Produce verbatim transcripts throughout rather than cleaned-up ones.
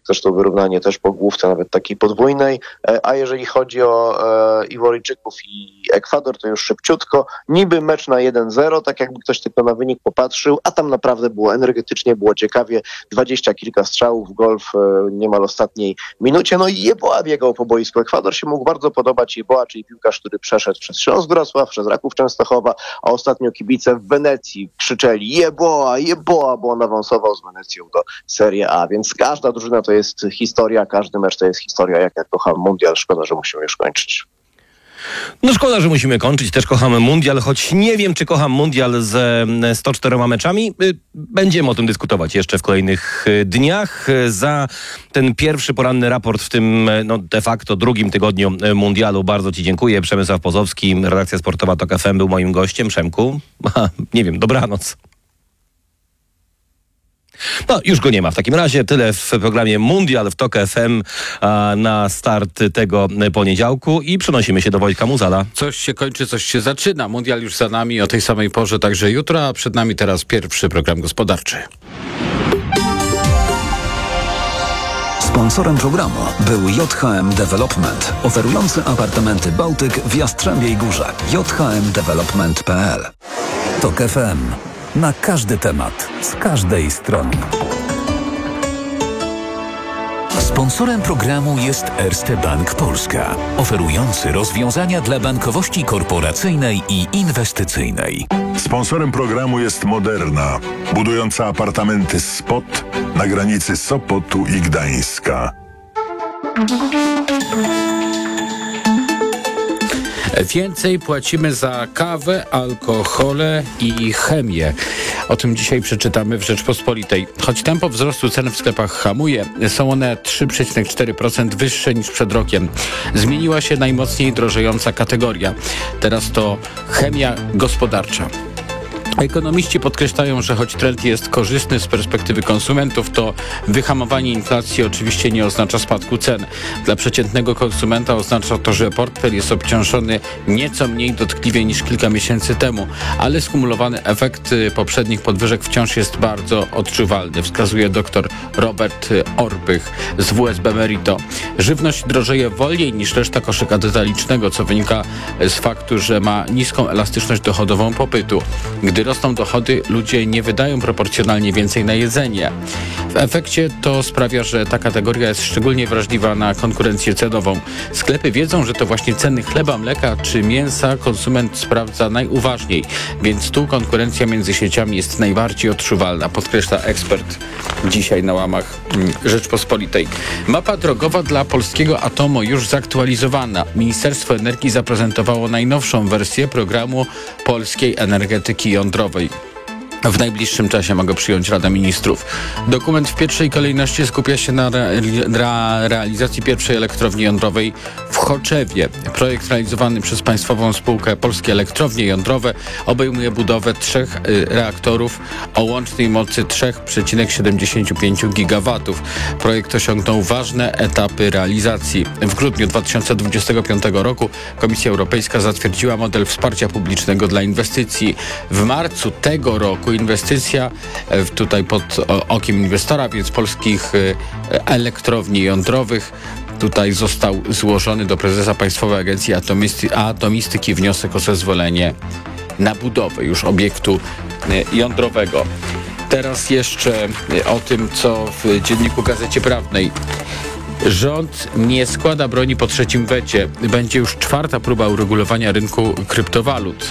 zresztą wyrównanie też po główce, nawet takiej podwójnej, a jeżeli chodzi o e, Iworyjczyków i Ekwador, to już szybciutko, niby mecz na jeden zero, tak jakby ktoś tylko na wynik popatrzył, a tam naprawdę było energetycznie, było ciekawie, dwadzieścia kilka strzałów, gol w e, niemal ostatniej minucie, no i Jeboa biegał po boisku. Ekwador się mógł bardzo podobać, Jeboa, czyli piłkarz, który przeszedł przez Śląsk Wrocław, przez Raków Częstochowa, a ostatnio kibice w Wenecji krzyczeli Jeboa, Jeboa, bo on awansował z Wenecją do Serie A, więc każda drużyna to jest historia, każdy mecz to jest historia, jak ja kocham mundial, szkoda, że musimy już kończyć. No szkoda, że musimy kończyć. Też kochamy mundial, choć nie wiem, czy kocham mundial ze sto czterema meczami. Będziemy o tym dyskutować jeszcze w kolejnych dniach. Za ten pierwszy poranny raport w tym no, de facto drugim tygodniu mundialu bardzo Ci dziękuję. Przemysław Pozowski, redakcja sportowa Tok F M był moim gościem. Przemku, aha, nie wiem, dobranoc. No, już go nie ma. W takim razie tyle w programie Mundial w Tok F M a, na start tego poniedziałku i przenosimy się do Wojtka Muzala. Coś się kończy, coś się zaczyna. Mundial już za nami o tej samej porze, także jutro, a przed nami teraz pierwszy program gospodarczy. Sponsorem programu był J H M Development, oferujący apartamenty Bałtyk w Jastrzębiej Górze. j h m development kropka p l. Tok F M. Na każdy temat, z każdej strony. Sponsorem programu jest Erste Bank Polska, oferujący rozwiązania dla bankowości korporacyjnej i inwestycyjnej. Sponsorem programu jest Moderna, budująca apartamenty Spot na granicy Sopotu i Gdańska. Więcej płacimy za kawę, alkohole i chemię. O tym dzisiaj przeczytamy w Rzeczpospolitej. Choć tempo wzrostu cen w sklepach hamuje, są one trzy przecinek cztery procent wyższe niż przed rokiem. Zmieniła się najmocniej drożejąca kategoria. Teraz to chemia gospodarcza. Ekonomiści podkreślają, że choć trend jest korzystny z perspektywy konsumentów, to wyhamowanie inflacji oczywiście nie oznacza spadku cen. Dla przeciętnego konsumenta oznacza to, że portfel jest obciążony nieco mniej dotkliwie niż kilka miesięcy temu, ale skumulowany efekt poprzednich podwyżek wciąż jest bardzo odczuwalny, wskazuje dr Robert Orbych z W S B Merito. Żywność drożeje wolniej niż reszta koszyka detalicznego, co wynika z faktu, że ma niską elastyczność dochodową popytu. Gdy rosną dochody, ludzie nie wydają proporcjonalnie więcej na jedzenie. W efekcie to sprawia, że ta kategoria jest szczególnie wrażliwa na konkurencję cenową. Sklepy wiedzą, że to właśnie ceny chleba, mleka czy mięsa konsument sprawdza najuważniej, więc tu konkurencja między sieciami jest najbardziej odczuwalna, podkreśla ekspert dzisiaj na łamach Rzeczpospolitej. Mapa drogowa dla polskiego atomu już zaktualizowana. Ministerstwo Energii zaprezentowało najnowszą wersję programu polskiej energetyki jądrowej. W najbliższym czasie ma go przyjąć Rada Ministrów. Dokument w pierwszej kolejności skupia się na re- re- realizacji pierwszej elektrowni jądrowej w Choczewie. Projekt realizowany przez państwową spółkę Polskie Elektrownie Jądrowe obejmuje budowę trzech y, reaktorów o łącznej mocy trzy przecinek siedemdziesiąt pięć gigawatów. Projekt osiągnął ważne etapy realizacji. W grudniu dwa tysiące dwudziestego piątego roku Komisja Europejska zatwierdziła model wsparcia publicznego dla inwestycji. W marcu tego roku inwestycja tutaj pod okiem inwestora, więc polskich elektrowni jądrowych. Tutaj został złożony do prezesa Państwowej Agencji Atomisty- Atomistyki wniosek o zezwolenie na budowę już obiektu jądrowego. Teraz jeszcze o tym, co w dzienniku Gazecie Prawnej. Rząd nie składa broni po trzecim wecie. Będzie już czwarta próba uregulowania rynku kryptowalut.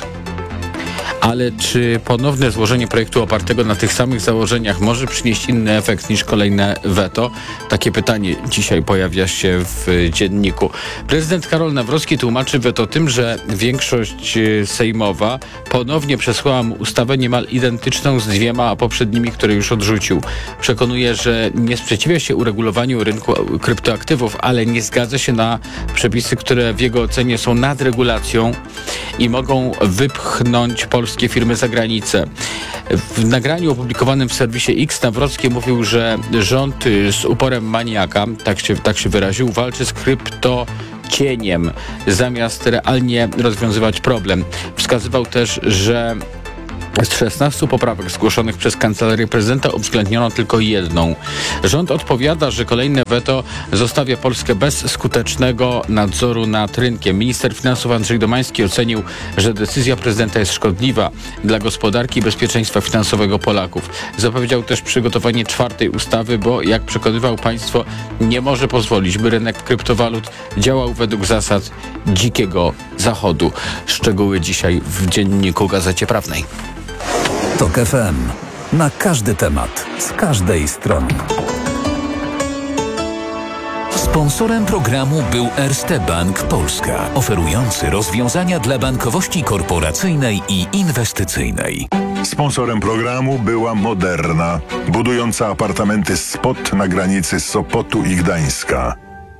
Ale czy ponowne złożenie projektu opartego na tych samych założeniach może przynieść inny efekt niż kolejne weto? Takie pytanie dzisiaj pojawia się w dzienniku. Prezydent Karol Nawrocki tłumaczy weto tym, że większość sejmowa ponownie przesłała mu ustawę niemal identyczną z dwiema poprzednimi, które już odrzucił. Przekonuje, że nie sprzeciwia się uregulowaniu rynku kryptoaktywów, ale nie zgadza się na przepisy, które w jego ocenie są nadregulacją i mogą wypchnąć Polskę firmy za granicę. W nagraniu opublikowanym w serwisie X Nawrocki mówił, że rząd z uporem maniaka, tak się, tak się wyraził, walczy z krypto cieniem, zamiast realnie rozwiązywać problem. Wskazywał też, że Z szesnastu poprawek zgłoszonych przez Kancelarię Prezydenta uwzględniono tylko jedną. Rząd odpowiada, że kolejne weto zostawia Polskę bez skutecznego nadzoru nad rynkiem. Minister finansów Andrzej Domański ocenił, że decyzja prezydenta jest szkodliwa dla gospodarki i bezpieczeństwa finansowego Polaków. Zapowiedział też przygotowanie czwartej ustawy, bo jak przekonywał państwo, nie może pozwolić, by rynek kryptowalut działał według zasad dzikiego zachodu. Szczegóły dzisiaj w Dzienniku Gazecie Prawnej. TOK F M. Na każdy temat, z każdej strony. Sponsorem programu był Erste Bank Polska, oferujący rozwiązania dla bankowości korporacyjnej i inwestycyjnej. Sponsorem programu była Moderna, budująca apartamenty Spot na granicy Sopotu i Gdańska.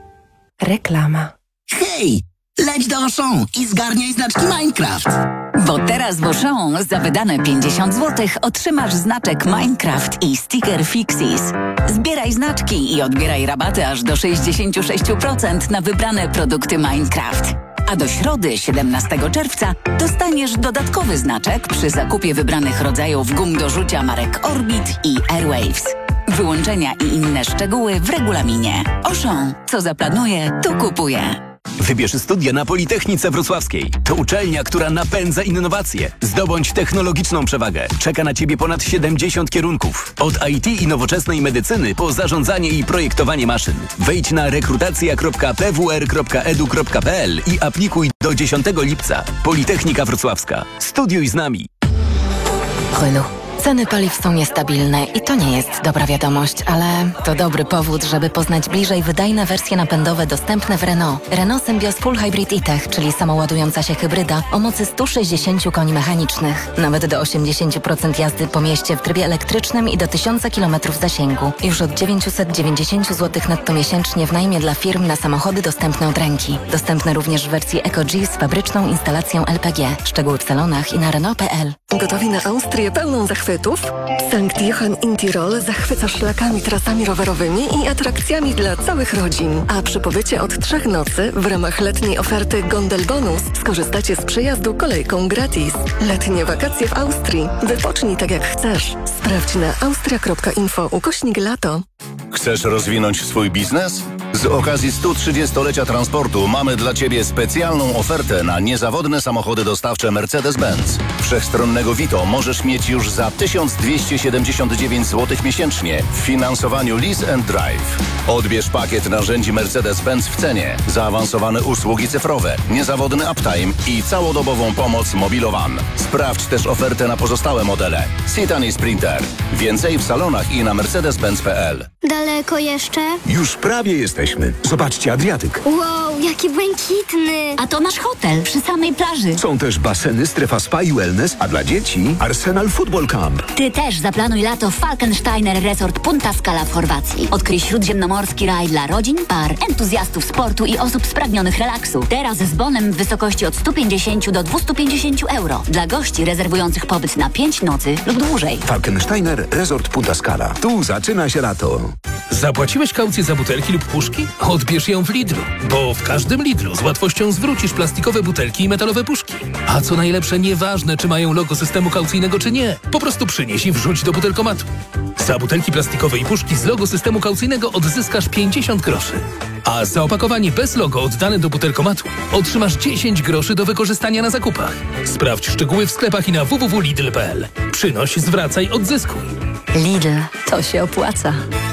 Reklama. Hej! Leć do Auchan i zgarniaj znaczki Minecraft. Bo teraz w Auchan za wydane pięćdziesiąt złotych otrzymasz znaczek Minecraft i sticker Fixis. Zbieraj znaczki i odbieraj rabaty aż do sześćdziesiąt sześć procent na wybrane produkty Minecraft. A do środy, siedemnastego czerwca, dostaniesz dodatkowy znaczek przy zakupie wybranych rodzajów gum do rzucia marek Orbit i Airwaves. Wyłączenia i inne szczegóły w regulaminie. Auchan. Co zaplanuje, to kupuje. Wybierz studia na Politechnice Wrocławskiej. To uczelnia, która napędza innowacje. Zdobądź technologiczną przewagę. Czeka na Ciebie ponad siedemdziesiąt kierunków. Od I T i nowoczesnej medycyny po zarządzanie i projektowanie maszyn. Wejdź na rekrutacja kropka p w r kropka e d u kropka p l i aplikuj do dziesiątego lipca. Politechnika Wrocławska. Studiuj z nami. Renault. Ceny paliw są niestabilne i to nie jest dobra wiadomość, ale to dobry powód, żeby poznać bliżej wydajne wersje napędowe dostępne w Renault. Renault Symbioz Full Hybrid e-Tech, czyli samoładująca się hybryda o mocy sto sześćdziesiąt koni mechanicznych. Nawet do osiemdziesiąt procent jazdy po mieście w trybie elektrycznym i do tysiąc kilometrów zasięgu. Już od dziewięćset dziewięćdziesiąt złotych netto miesięcznie w najmie dla firm na samochody dostępne od ręki. Dostępne również w wersji Eco-G z fabryczną instalacją L P G. Szczegóły w salonach i na Renault kropka p l. Gotowi na Austrię pełną zachwytów? Sankt Johann in Tirol zachwyca szlakami, trasami rowerowymi i atrakcjami dla całych rodzin. A przy pobycie od trzech nocy w ramach letniej oferty Gondel Bonus skorzystacie z przejazdu kolejką gratis. Letnie wakacje w Austrii. Wypocznij tak jak chcesz. Sprawdź na austria kropka info ukośnik lato. Chcesz rozwinąć swój biznes? Z okazji stu trzydziestolecia transportu mamy dla Ciebie specjalną ofertę na niezawodne samochody dostawcze Mercedes-Benz. Wszechstronnego Vito możesz mieć już za tysiąc dwieście siedemdziesiąt dziewięć złotych miesięcznie w finansowaniu Lease and Drive. Odbierz pakiet narzędzi Mercedes-Benz w cenie, zaawansowane usługi cyfrowe, niezawodny uptime i całodobową pomoc Mobilowan. Sprawdź też ofertę na pozostałe modele. Citan i Sprinter. Więcej w salonach i na mercedes benz kropka p l. Daleko jeszcze? Już prawie jesteśmy. Zobaczcie, Adriatyk. Wow, jaki błękitny. A to nasz hotel przy samej plaży. Są też baseny, strefa spa i wellness, a dla dzieci Arsenal Football Camp. Ty też zaplanuj lato w Falkensteiner Resort Punta Scala w Chorwacji. Odkryj śródziemnomorski raj dla rodzin, par, entuzjastów sportu i osób spragnionych relaksu. Teraz z bonem w wysokości od stu pięćdziesięciu do dwustu pięćdziesięciu euro. Dla gości rezerwujących pobyt na pięć nocy lub dłużej. Falkensteiner Resort Punta Scala. Tu zaczyna się lato. Zapłaciłeś kaucję za butelki lub puszki? Odbierz ją w Lidlu, bo w każdym Lidlu z łatwością zwrócisz plastikowe butelki i metalowe puszki. A co najlepsze, nieważne czy mają logo systemu kaucyjnego czy nie, po prostu przynieś i wrzuć do butelkomatu. Za butelki plastikowe i puszki z logo systemu kaucyjnego odzyskasz pięćdziesiąt groszy. A za opakowanie bez logo oddane do butelkomatu otrzymasz dziesięć groszy do wykorzystania na zakupach. Sprawdź szczegóły w sklepach i na w w w kropka lidl kropka p l. Przynoś, zwracaj, odzyskuj. Lidl, to się opłaca.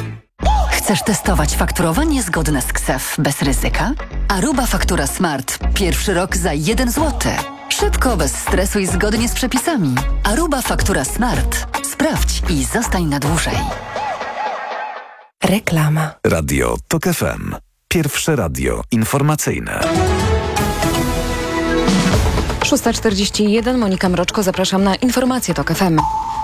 Chcesz testować fakturowanie zgodne z K S E F bez ryzyka? Aruba Faktura Smart. Pierwszy rok za jeden złoty. Szybko, bez stresu i zgodnie z przepisami. Aruba Faktura Smart. Sprawdź i zostań na dłużej. Reklama. Radio TOK F M. Pierwsze radio informacyjne. szósta czterdzieści jeden, Monika Mroczko, zapraszam na informacje TOK F M.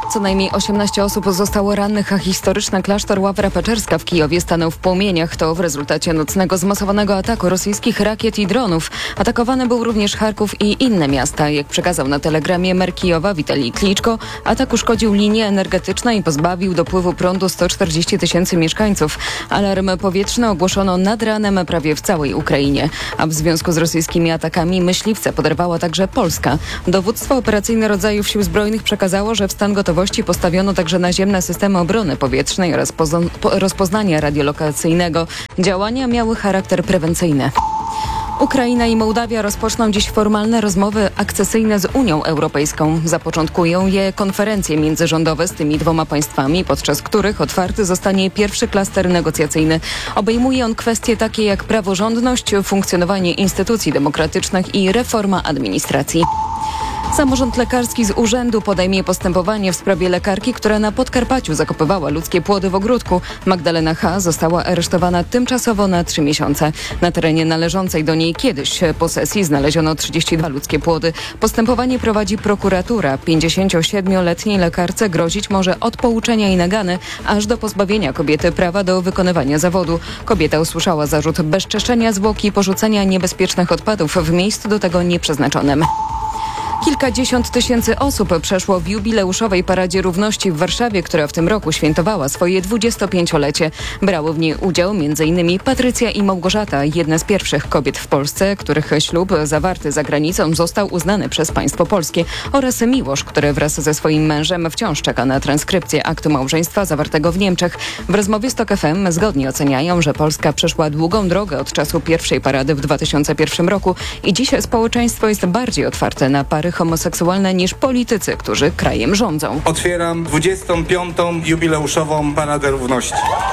Co najmniej osiemnaście osób zostało rannych, a historyczny klasztor Ławra Peczerska w Kijowie stanął w płomieniach. To w rezultacie nocnego zmasowanego ataku rosyjskich rakiet i dronów. Atakowany był również Charków i inne miasta. Jak przekazał na telegramie mer Kijowa Witalij Kliczko, atak uszkodził linie energetyczne i pozbawił dopływu prądu sto czterdzieści tysięcy mieszkańców. Alarm powietrzny ogłoszono nad ranem prawie w całej Ukrainie. A w związku z rosyjskimi atakami myśliwce poderwała także Polska. Dowództwo operacyjne rodzajów sił zbrojnych przekazało, że w stan gotowości postawiono także naziemne systemy obrony powietrznej oraz pozo- po- rozpoznania radiolokacyjnego. Działania miały charakter prewencyjny. Ukraina i Mołdawia rozpoczną dziś formalne rozmowy akcesyjne z Unią Europejską. Zapoczątkują je konferencje międzyrządowe z tymi dwoma państwami, podczas których otwarty zostanie pierwszy klaster negocjacyjny. Obejmuje on kwestie takie jak praworządność, funkcjonowanie instytucji demokratycznych i reforma administracji. Samorząd lekarski z urzędu podejmie postępowanie w sprawie lekarki, która na Podkarpaciu zakopywała ludzkie płody w ogródku. Magdalena H. została aresztowana tymczasowo na trzy miesiące. Na terenie należącej do niej kiedyś posesji znaleziono trzydzieści dwa ludzkie płody. Postępowanie prowadzi prokuratura. pięćdziesięciosiedmioletniej lekarce grozić może od pouczenia i nagany, aż do pozbawienia kobiety prawa do wykonywania zawodu. Kobieta usłyszała zarzut bezczeszczenia zwłok i porzucenia niebezpiecznych odpadów w miejscu do tego nieprzeznaczonym. Kilkadziesiąt tysięcy osób przeszło w jubileuszowej Paradzie Równości w Warszawie, która w tym roku świętowała swoje dwudziestopięciolecie. Brały w niej udział m.in. Patrycja i Małgorzata, jedne z pierwszych kobiet w Polsce, których ślub zawarty za granicą został uznany przez państwo polskie, oraz Miłosz, który wraz ze swoim mężem wciąż czeka na transkrypcję aktu małżeństwa zawartego w Niemczech. W rozmowie z Tok F M zgodnie oceniają, że Polska przeszła długą drogę od czasu pierwszej parady w dwa tysiące pierwszym roku i dziś społeczeństwo jest bardziej otwarte na pary homoseksualne niż politycy, którzy krajem rządzą. Otwieram dwudziestą piątą jubileuszową Paradę Równości.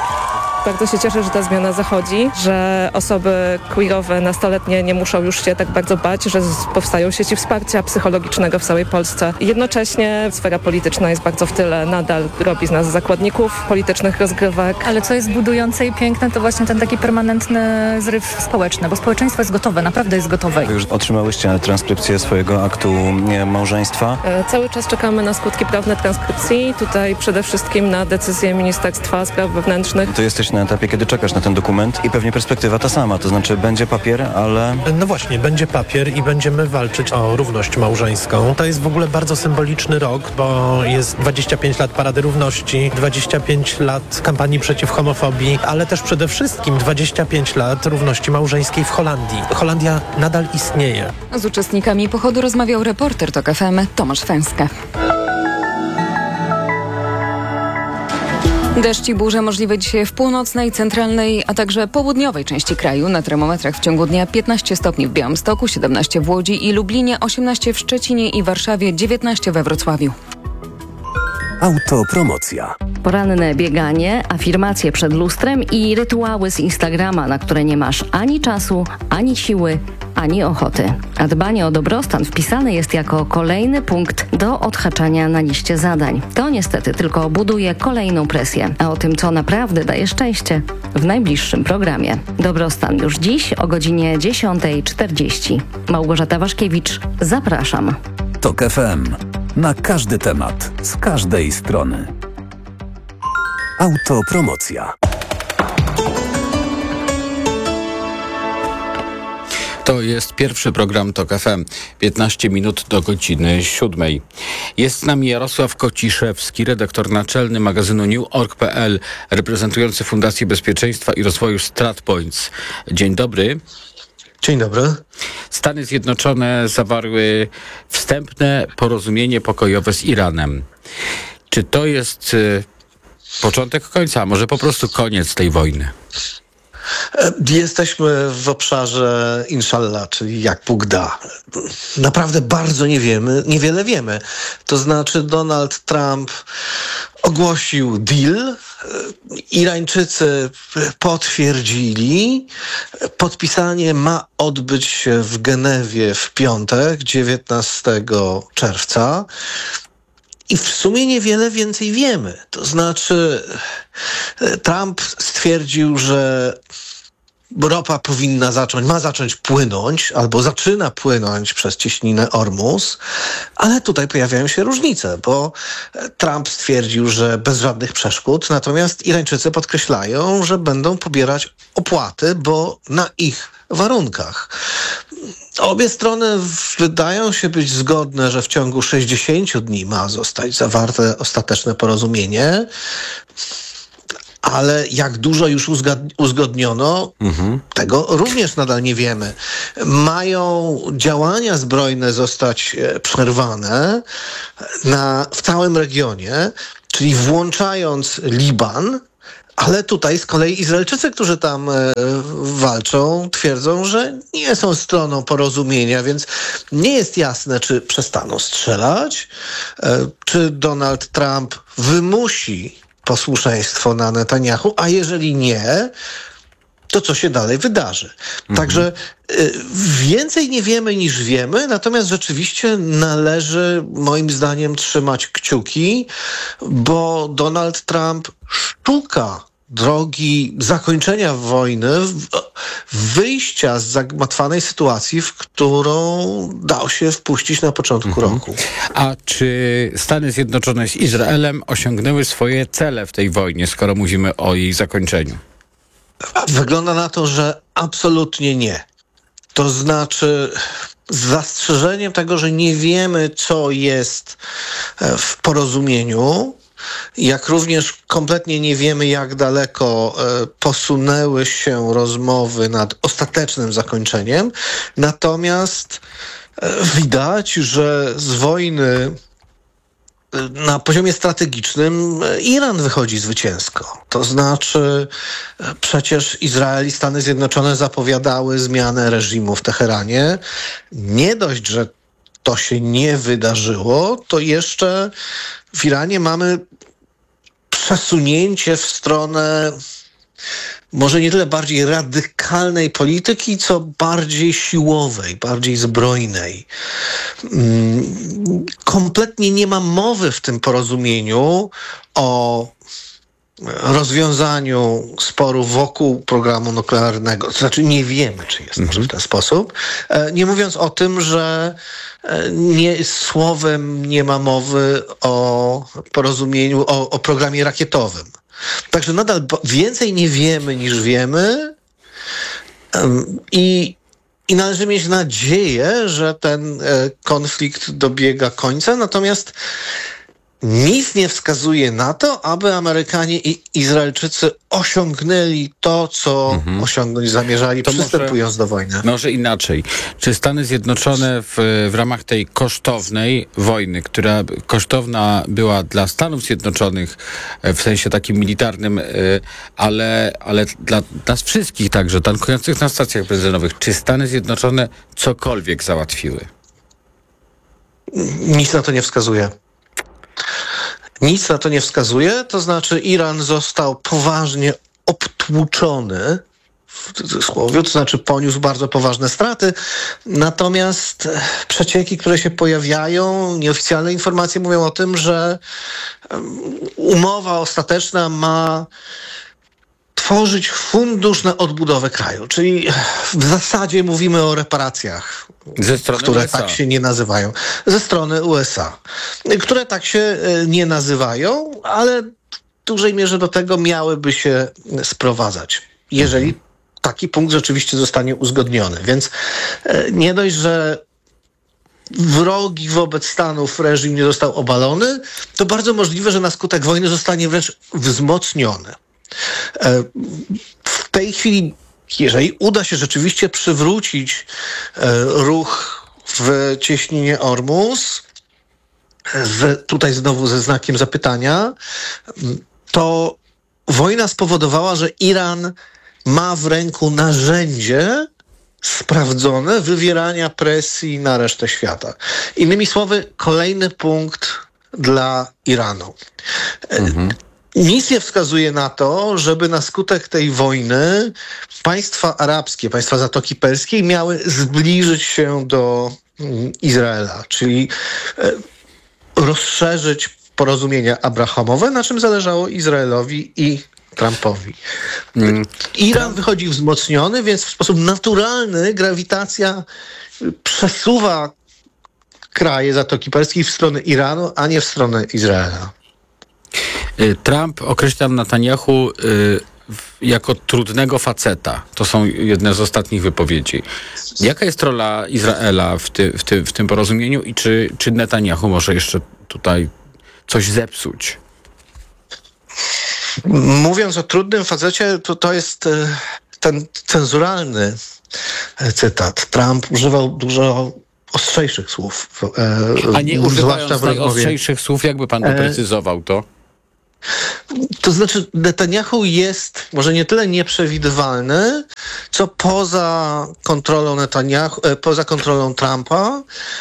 Bardzo się cieszę, że ta zmiana zachodzi, że osoby queerowe, nastoletnie nie muszą już się tak bardzo bać, że powstają sieci wsparcia psychologicznego w całej Polsce. Jednocześnie sfera polityczna jest bardzo w tyle, nadal robi z nas zakładników politycznych rozgrywek. Ale co jest budujące i piękne, to właśnie ten taki permanentny zryw społeczny, bo społeczeństwo jest gotowe, naprawdę jest gotowe. Już otrzymałyście transkrypcję swojego aktu małżeństwa? E, cały czas czekamy na skutki prawne transkrypcji, tutaj przede wszystkim na decyzję Ministerstwa Spraw Wewnętrznych. To jesteś na etapie, kiedy czekasz na ten dokument i pewnie perspektywa ta sama, to znaczy będzie papier, ale... No właśnie, będzie papier i będziemy walczyć o równość małżeńską. To jest w ogóle bardzo symboliczny rok, bo jest dwadzieścia pięć lat Parady Równości, dwadzieścia pięć lat kampanii przeciw homofobii, ale też przede wszystkim dwadzieścia pięć lat równości małżeńskiej w Holandii. Holandia nadal istnieje. Z uczestnikami pochodu rozmawiał reporter Tok F M Tomasz Fęska. Deszcz i burze możliwe dzisiaj w północnej, centralnej, a także południowej części kraju. Na termometrach w ciągu dnia piętnaście stopni w Białymstoku, siedemnaście w Łodzi i Lublinie, osiemnaście w Szczecinie i Warszawie, dziewiętnaście we Wrocławiu. Autopromocja. Poranne bieganie, afirmacje przed lustrem i rytuały z Instagrama, na które nie masz ani czasu, ani siły, ani ochoty. A dbanie o dobrostan wpisane jest jako kolejny punkt do odhaczania na liście zadań. To niestety tylko buduje kolejną presję. A o tym, co naprawdę daje szczęście, w najbliższym programie. Dobrostan już dziś o godzinie dziesiąta czterdzieści. Małgorzata Waszkiewicz, zapraszam. Tok F M. Na każdy temat, z każdej strony. Autopromocja. To jest pierwszy program Tok F M. piętnaście minut do godziny siódmej. Jest z nami Jarosław Kociszewski, redaktor naczelny magazynu New Org kropka p l, reprezentujący Fundację Bezpieczeństwa i Rozwoju StratPoints. Dzień dobry. Dzień dobry. Stany Zjednoczone zawarły wstępne porozumienie pokojowe z Iranem. Czy to jest y, początek końca, a może po prostu koniec tej wojny? Jesteśmy w obszarze inshallah, czyli jak Bóg da. Naprawdę bardzo nie wiemy, niewiele wiemy. To znaczy Donald Trump ogłosił deal, Irańczycy potwierdzili, podpisanie ma odbyć się w Genewie w piątek, dziewiętnastego czerwca. I w sumie niewiele więcej wiemy. To znaczy Trump stwierdził, że ropa powinna zacząć, ma zacząć płynąć, albo zaczyna płynąć przez cieśninę Ormus, ale tutaj pojawiają się różnice, bo Trump stwierdził, że bez żadnych przeszkód, natomiast Irańczycy podkreślają, że będą pobierać opłaty, bo na ich warunkach. Obie strony wydają się być zgodne, że w ciągu sześćdziesięciu dni ma zostać zawarte ostateczne porozumienie, ale jak dużo już uzgodniono, mhm. tego również nadal nie wiemy. Mają działania zbrojne zostać przerwane na, w całym regionie, czyli włączając Liban, ale tutaj z kolei Izraelczycy, którzy tam e, walczą, twierdzą, że nie są stroną porozumienia, więc nie jest jasne, czy przestaną strzelać, e, czy Donald Trump wymusi posłuszeństwo na Netanyahu, a jeżeli nie, to co się dalej wydarzy. Mhm. Także y, więcej nie wiemy niż wiemy, natomiast rzeczywiście należy moim zdaniem trzymać kciuki, bo Donald Trump szuka drogi zakończenia wojny, wyjścia z zagmatwanej sytuacji, w którą dał się wpuścić na początku mhm. roku. A czy Stany Zjednoczone z Izraelem osiągnęły swoje cele w tej wojnie, skoro mówimy o jej zakończeniu? Wygląda na to, że absolutnie nie. To znaczy z zastrzeżeniem tego, że nie wiemy, co jest w porozumieniu, jak również kompletnie nie wiemy, jak daleko posunęły się rozmowy nad ostatecznym zakończeniem. Natomiast widać, że z wojny na poziomie strategicznym Iran wychodzi zwycięsko. To znaczy przecież Izrael i Stany Zjednoczone zapowiadały zmianę reżimu w Teheranie. Nie dość, że to się nie wydarzyło, to jeszcze w Iranie mamy przesunięcie w stronę może nie tyle bardziej radykalnej polityki, co bardziej siłowej, bardziej zbrojnej. Kompletnie nie ma mowy w tym porozumieniu o rozwiązaniu sporu wokół programu nuklearnego. To znaczy nie wiemy, czy jest może w ten sposób. Nie mówiąc o tym, że nie, słowem nie ma mowy o porozumieniu, o, o programie rakietowym. Także nadal więcej nie wiemy niż wiemy i, i należy mieć nadzieję, że ten konflikt dobiega końca, natomiast nic nie wskazuje na to, aby Amerykanie i Izraelczycy osiągnęli to, co mhm. osiągnąć zamierzali, to przystępując może, do wojny. Może inaczej. Czy Stany Zjednoczone w, w ramach tej kosztownej wojny, która kosztowna była dla Stanów Zjednoczonych w sensie takim militarnym, ale, ale dla nas wszystkich także, tankujących na stacjach benzynowych, czy Stany Zjednoczone cokolwiek załatwiły? Nic na to nie wskazuje. Nic na to nie wskazuje, to znaczy Iran został poważnie obtłuczony, w cudzysłowie, to znaczy poniósł bardzo poważne straty, natomiast przecieki, które się pojawiają, nieoficjalne informacje mówią o tym, że umowa ostateczna ma tworzyć fundusz na odbudowę kraju, czyli w zasadzie mówimy o reparacjach, ze strony które U S A. Tak się nie nazywają, ze strony U S A, które tak się nie nazywają, ale w dużej mierze do tego miałyby się sprowadzać, jeżeli mhm. taki punkt rzeczywiście zostanie uzgodniony. Więc nie dość, że wrogi wobec Stanów reżim nie został obalony, to bardzo możliwe, że na skutek wojny zostanie wręcz wzmocniony. W tej chwili, jeżeli uda się rzeczywiście przywrócić ruch w cieśninie Ormus, z, tutaj znowu ze znakiem zapytania, to wojna spowodowała, że Iran ma w ręku narzędzie sprawdzone wywierania presji na resztę świata. Innymi słowy, kolejny punkt dla Iranu. Mhm. Nic nie wskazuje na to, żeby na skutek tej wojny państwa arabskie, państwa Zatoki Perskiej miały zbliżyć się do Izraela, czyli rozszerzyć porozumienia abrahamowe, na czym zależało Izraelowi i Trumpowi. Iran wychodzi wzmocniony, więc w sposób naturalny grawitacja przesuwa kraje Zatoki Perskiej w stronę Iranu, a nie w stronę Izraela. Trump określa Netanyahu y, jako trudnego faceta. To są jedne z ostatnich wypowiedzi. Jaka jest rola Izraela w, ty, w, ty, w tym porozumieniu i czy, czy Netanyahu może jeszcze tutaj coś zepsuć? Mówiąc o trudnym facecie, to to jest ten cenzuralny cytat. Trump używał dużo ostrzejszych słów. A nie używając najostrzejszych słów, jakby pan doprecyzował to? To znaczy Netanyahu jest może nie tyle nieprzewidywalny, co poza kontrolą Netanyahu, poza kontrolą Trumpa,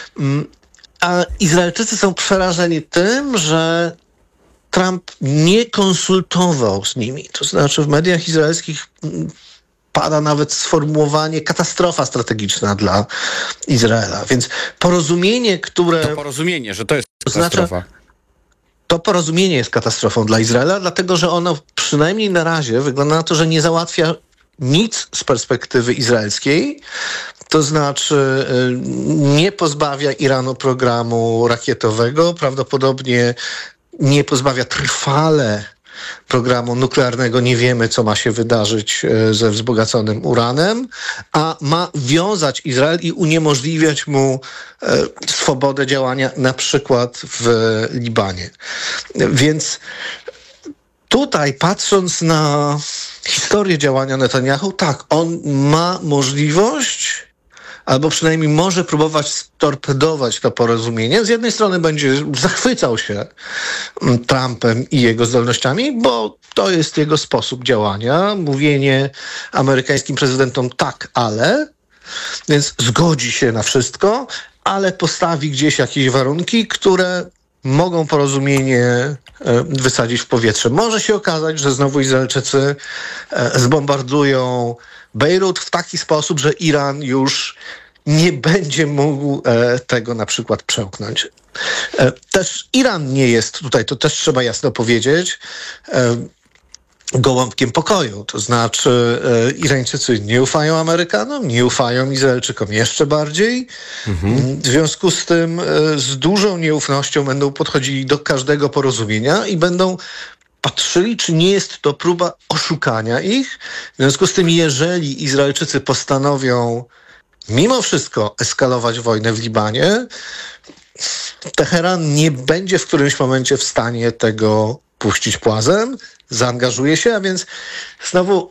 a Izraelczycy są przerażeni tym, że Trump nie konsultował z nimi. To znaczy w mediach izraelskich pada nawet sformułowanie katastrofa strategiczna dla Izraela. Więc porozumienie, które... To porozumienie, że to jest katastrofa. Znaczy, to porozumienie jest katastrofą dla Izraela, dlatego że ono przynajmniej na razie wygląda na to, że nie załatwia nic z perspektywy izraelskiej. To znaczy nie pozbawia Iranu programu rakietowego, prawdopodobnie nie pozbawia trwale programu nuklearnego. Nie wiemy, co ma się wydarzyć ze wzbogaconym uranem, a ma wiązać Izrael i uniemożliwiać mu e, swobodę działania na przykład w Libanie. Więc tutaj, patrząc na historię działania Netanyahu, tak, on ma możliwość albo przynajmniej może próbować storpedować to porozumienie. Z jednej strony będzie zachwycał się Trumpem i jego zdolnościami, bo to jest jego sposób działania. Mówienie amerykańskim prezydentom tak, ale, więc zgodzi się na wszystko, ale postawi gdzieś jakieś warunki, które mogą porozumienie wysadzić w powietrze. Może się okazać, że znowu Izraelczycy zbombardują Bejrut w taki sposób, że Iran już nie będzie mógł e, tego na przykład przełknąć. E, też Iran nie jest tutaj, to też trzeba jasno powiedzieć, e, gołąbkiem pokoju. To znaczy e, Irańczycy nie ufają Amerykanom, nie ufają Izraelczykom jeszcze bardziej. Mhm. W związku z tym e, z dużą nieufnością będą podchodzili do każdego porozumienia i będą patrzyli, czy nie jest to próba oszukania ich. W związku z tym, jeżeli Izraelczycy postanowią mimo wszystko eskalować wojnę w Libanie, Teheran nie będzie w którymś momencie w stanie tego puścić płazem, zaangażuje się, a więc znowu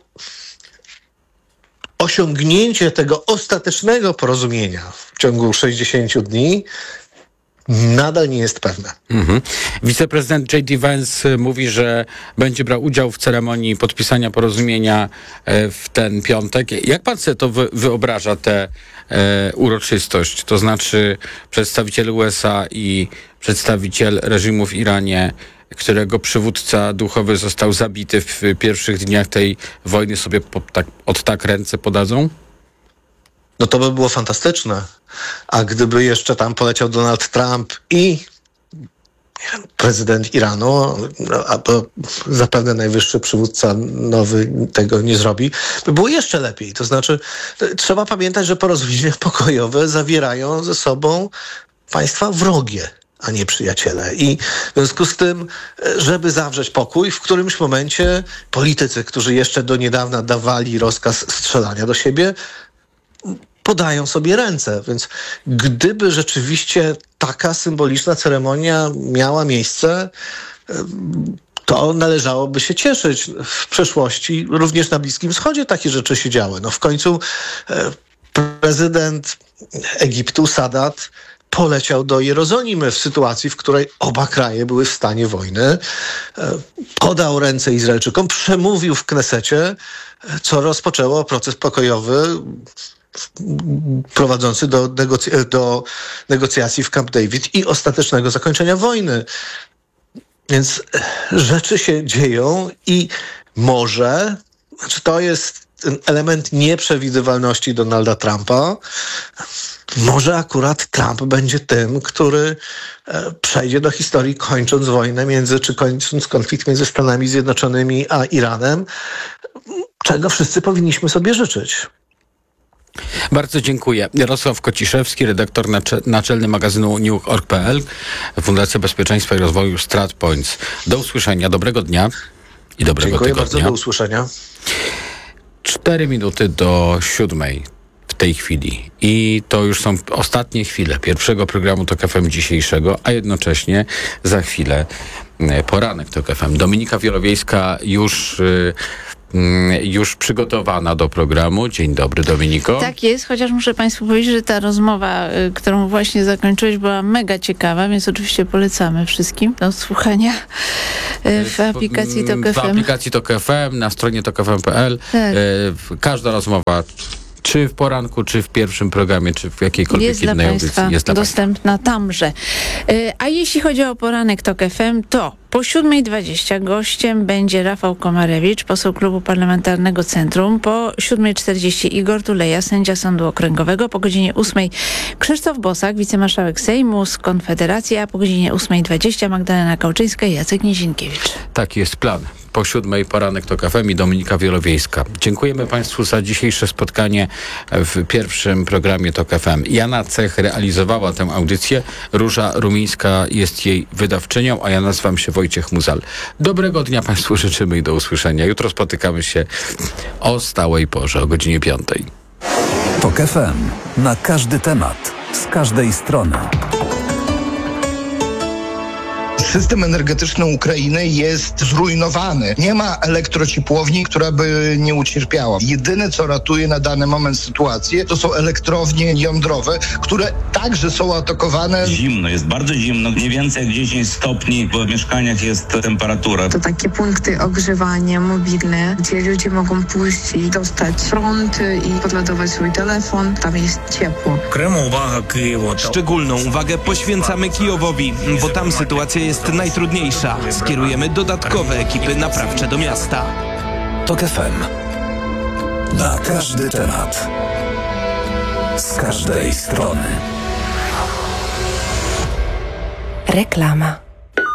osiągnięcie tego ostatecznego porozumienia w ciągu sześćdziesięciu dni nadal nie jest pewne. Mhm. Wiceprezydent J D Vance mówi, że będzie brał udział w ceremonii podpisania porozumienia w ten piątek. Jak pan sobie to wy- wyobraża, tę e, uroczystość? To znaczy przedstawiciel U S A i przedstawiciel reżimu w Iranie, którego przywódca duchowy został zabity w pierwszych dniach tej wojny, sobie po, tak, od tak ręce podadzą? No to by było fantastyczne. A gdyby jeszcze tam poleciał Donald Trump i prezydent Iranu, no, albo zapewne najwyższy przywódca nowy tego nie zrobi, by było jeszcze lepiej. To znaczy trzeba pamiętać, że porozumienia pokojowe zawierają ze sobą państwa wrogie, a nie przyjaciele. I w związku z tym, żeby zawrzeć pokój, w którymś momencie politycy, którzy jeszcze do niedawna dawali rozkaz strzelania do siebie, podają sobie ręce. Więc gdyby rzeczywiście taka symboliczna ceremonia miała miejsce, to należałoby się cieszyć. W przeszłości również na Bliskim Wschodzie takie rzeczy się działy. No w końcu prezydent Egiptu Sadat poleciał do Jerozolimy w sytuacji, w której oba kraje były w stanie wojny. Podał ręce Izraelczykom, przemówił w Knesecie, co rozpoczęło proces pokojowy prowadzący do, negoc- do negocjacji w Camp David i ostatecznego zakończenia wojny. Więc rzeczy się dzieją i może, znaczy to jest element nieprzewidywalności Donalda Trumpa. może akurat Trump będzie tym, który e, przejdzie do historii, kończąc wojnę między, czy kończąc konflikt między Stanami Zjednoczonymi a Iranem, czego wszyscy powinniśmy sobie życzyć. Bardzo dziękuję. Jarosław Kociszewski, redaktor naczelny magazynu news kropka org kropka p l, Fundacja Bezpieczeństwa i Rozwoju StratPoints. Do usłyszenia, dobrego dnia i dobrego Dziękuję tygodnia. bardzo, do usłyszenia. Cztery minuty do siódmej w tej chwili. I to już są ostatnie chwile pierwszego programu Tok F M dzisiejszego, a jednocześnie za chwilę poranek Tok F M. Dominika Wielowiejska już... Yy, już przygotowana do programu. Dzień dobry, Dominiko. Tak jest, chociaż muszę Państwu powiedzieć, że ta rozmowa, y, którą właśnie zakończyłeś, była mega ciekawa, więc oczywiście polecamy wszystkim do słuchania y, w aplikacji Tok F M. W aplikacji Tok F M, na stronie tok f m kropka p l. Tak. Y, każda rozmowa, czy w poranku, czy w pierwszym programie, czy w jakiejkolwiek jest innej dla audycji. Państwa Jest dla dostępna Państwa. Tamże. Y, a jeśli chodzi o poranek Tok F M, to po siódmej dwadzieścia gościem będzie Rafał Komarewicz, poseł Klubu Parlamentarnego Centrum. Po siódmej czterdzieści Igor Tuleja, sędzia Sądu Okręgowego. Po godzinie ósmej Krzysztof Bosak, wicemarszałek Sejmu z Konfederacji, a po godzinie ósmej dwadzieścia Magdalena Kałczyńska i Jacek Nizinkiewicz. Taki jest plan. Po siódmej poranek Tok F M i Dominika Wielowiejska. Dziękujemy Państwu za dzisiejsze spotkanie w pierwszym programie Tok F M. Jana Cech realizowała tę audycję. Róża Rumińska jest jej wydawczynią, a ja nazywam się Wojciech Muzal. Dobrego dnia Państwu życzymy i do usłyszenia. Jutro spotykamy się o stałej porze, o godzinie piątej. Tok F M. Na każdy temat. Z każdej strony. System energetyczny Ukrainy jest zrujnowany. Nie ma elektrociepłowni, która by nie ucierpiała. Jedyne, co ratuje na dany moment sytuację, to są elektrownie jądrowe, które także są atakowane. Zimno, jest bardzo zimno. Mniej więcej jak dziesięć stopni w mieszkaniach jest temperatura. To takie punkty ogrzewania mobilne, gdzie ludzie mogą pójść i dostać prąd i podładować swój telefon. Tam jest ciepło. Szczególną uwagę poświęcamy Kijowowi, bo tam sytuacja jest najtrudniejsza. Skierujemy dodatkowe ekipy naprawcze do miasta. Tok F M. Na każdy temat. Z każdej strony. Reklama.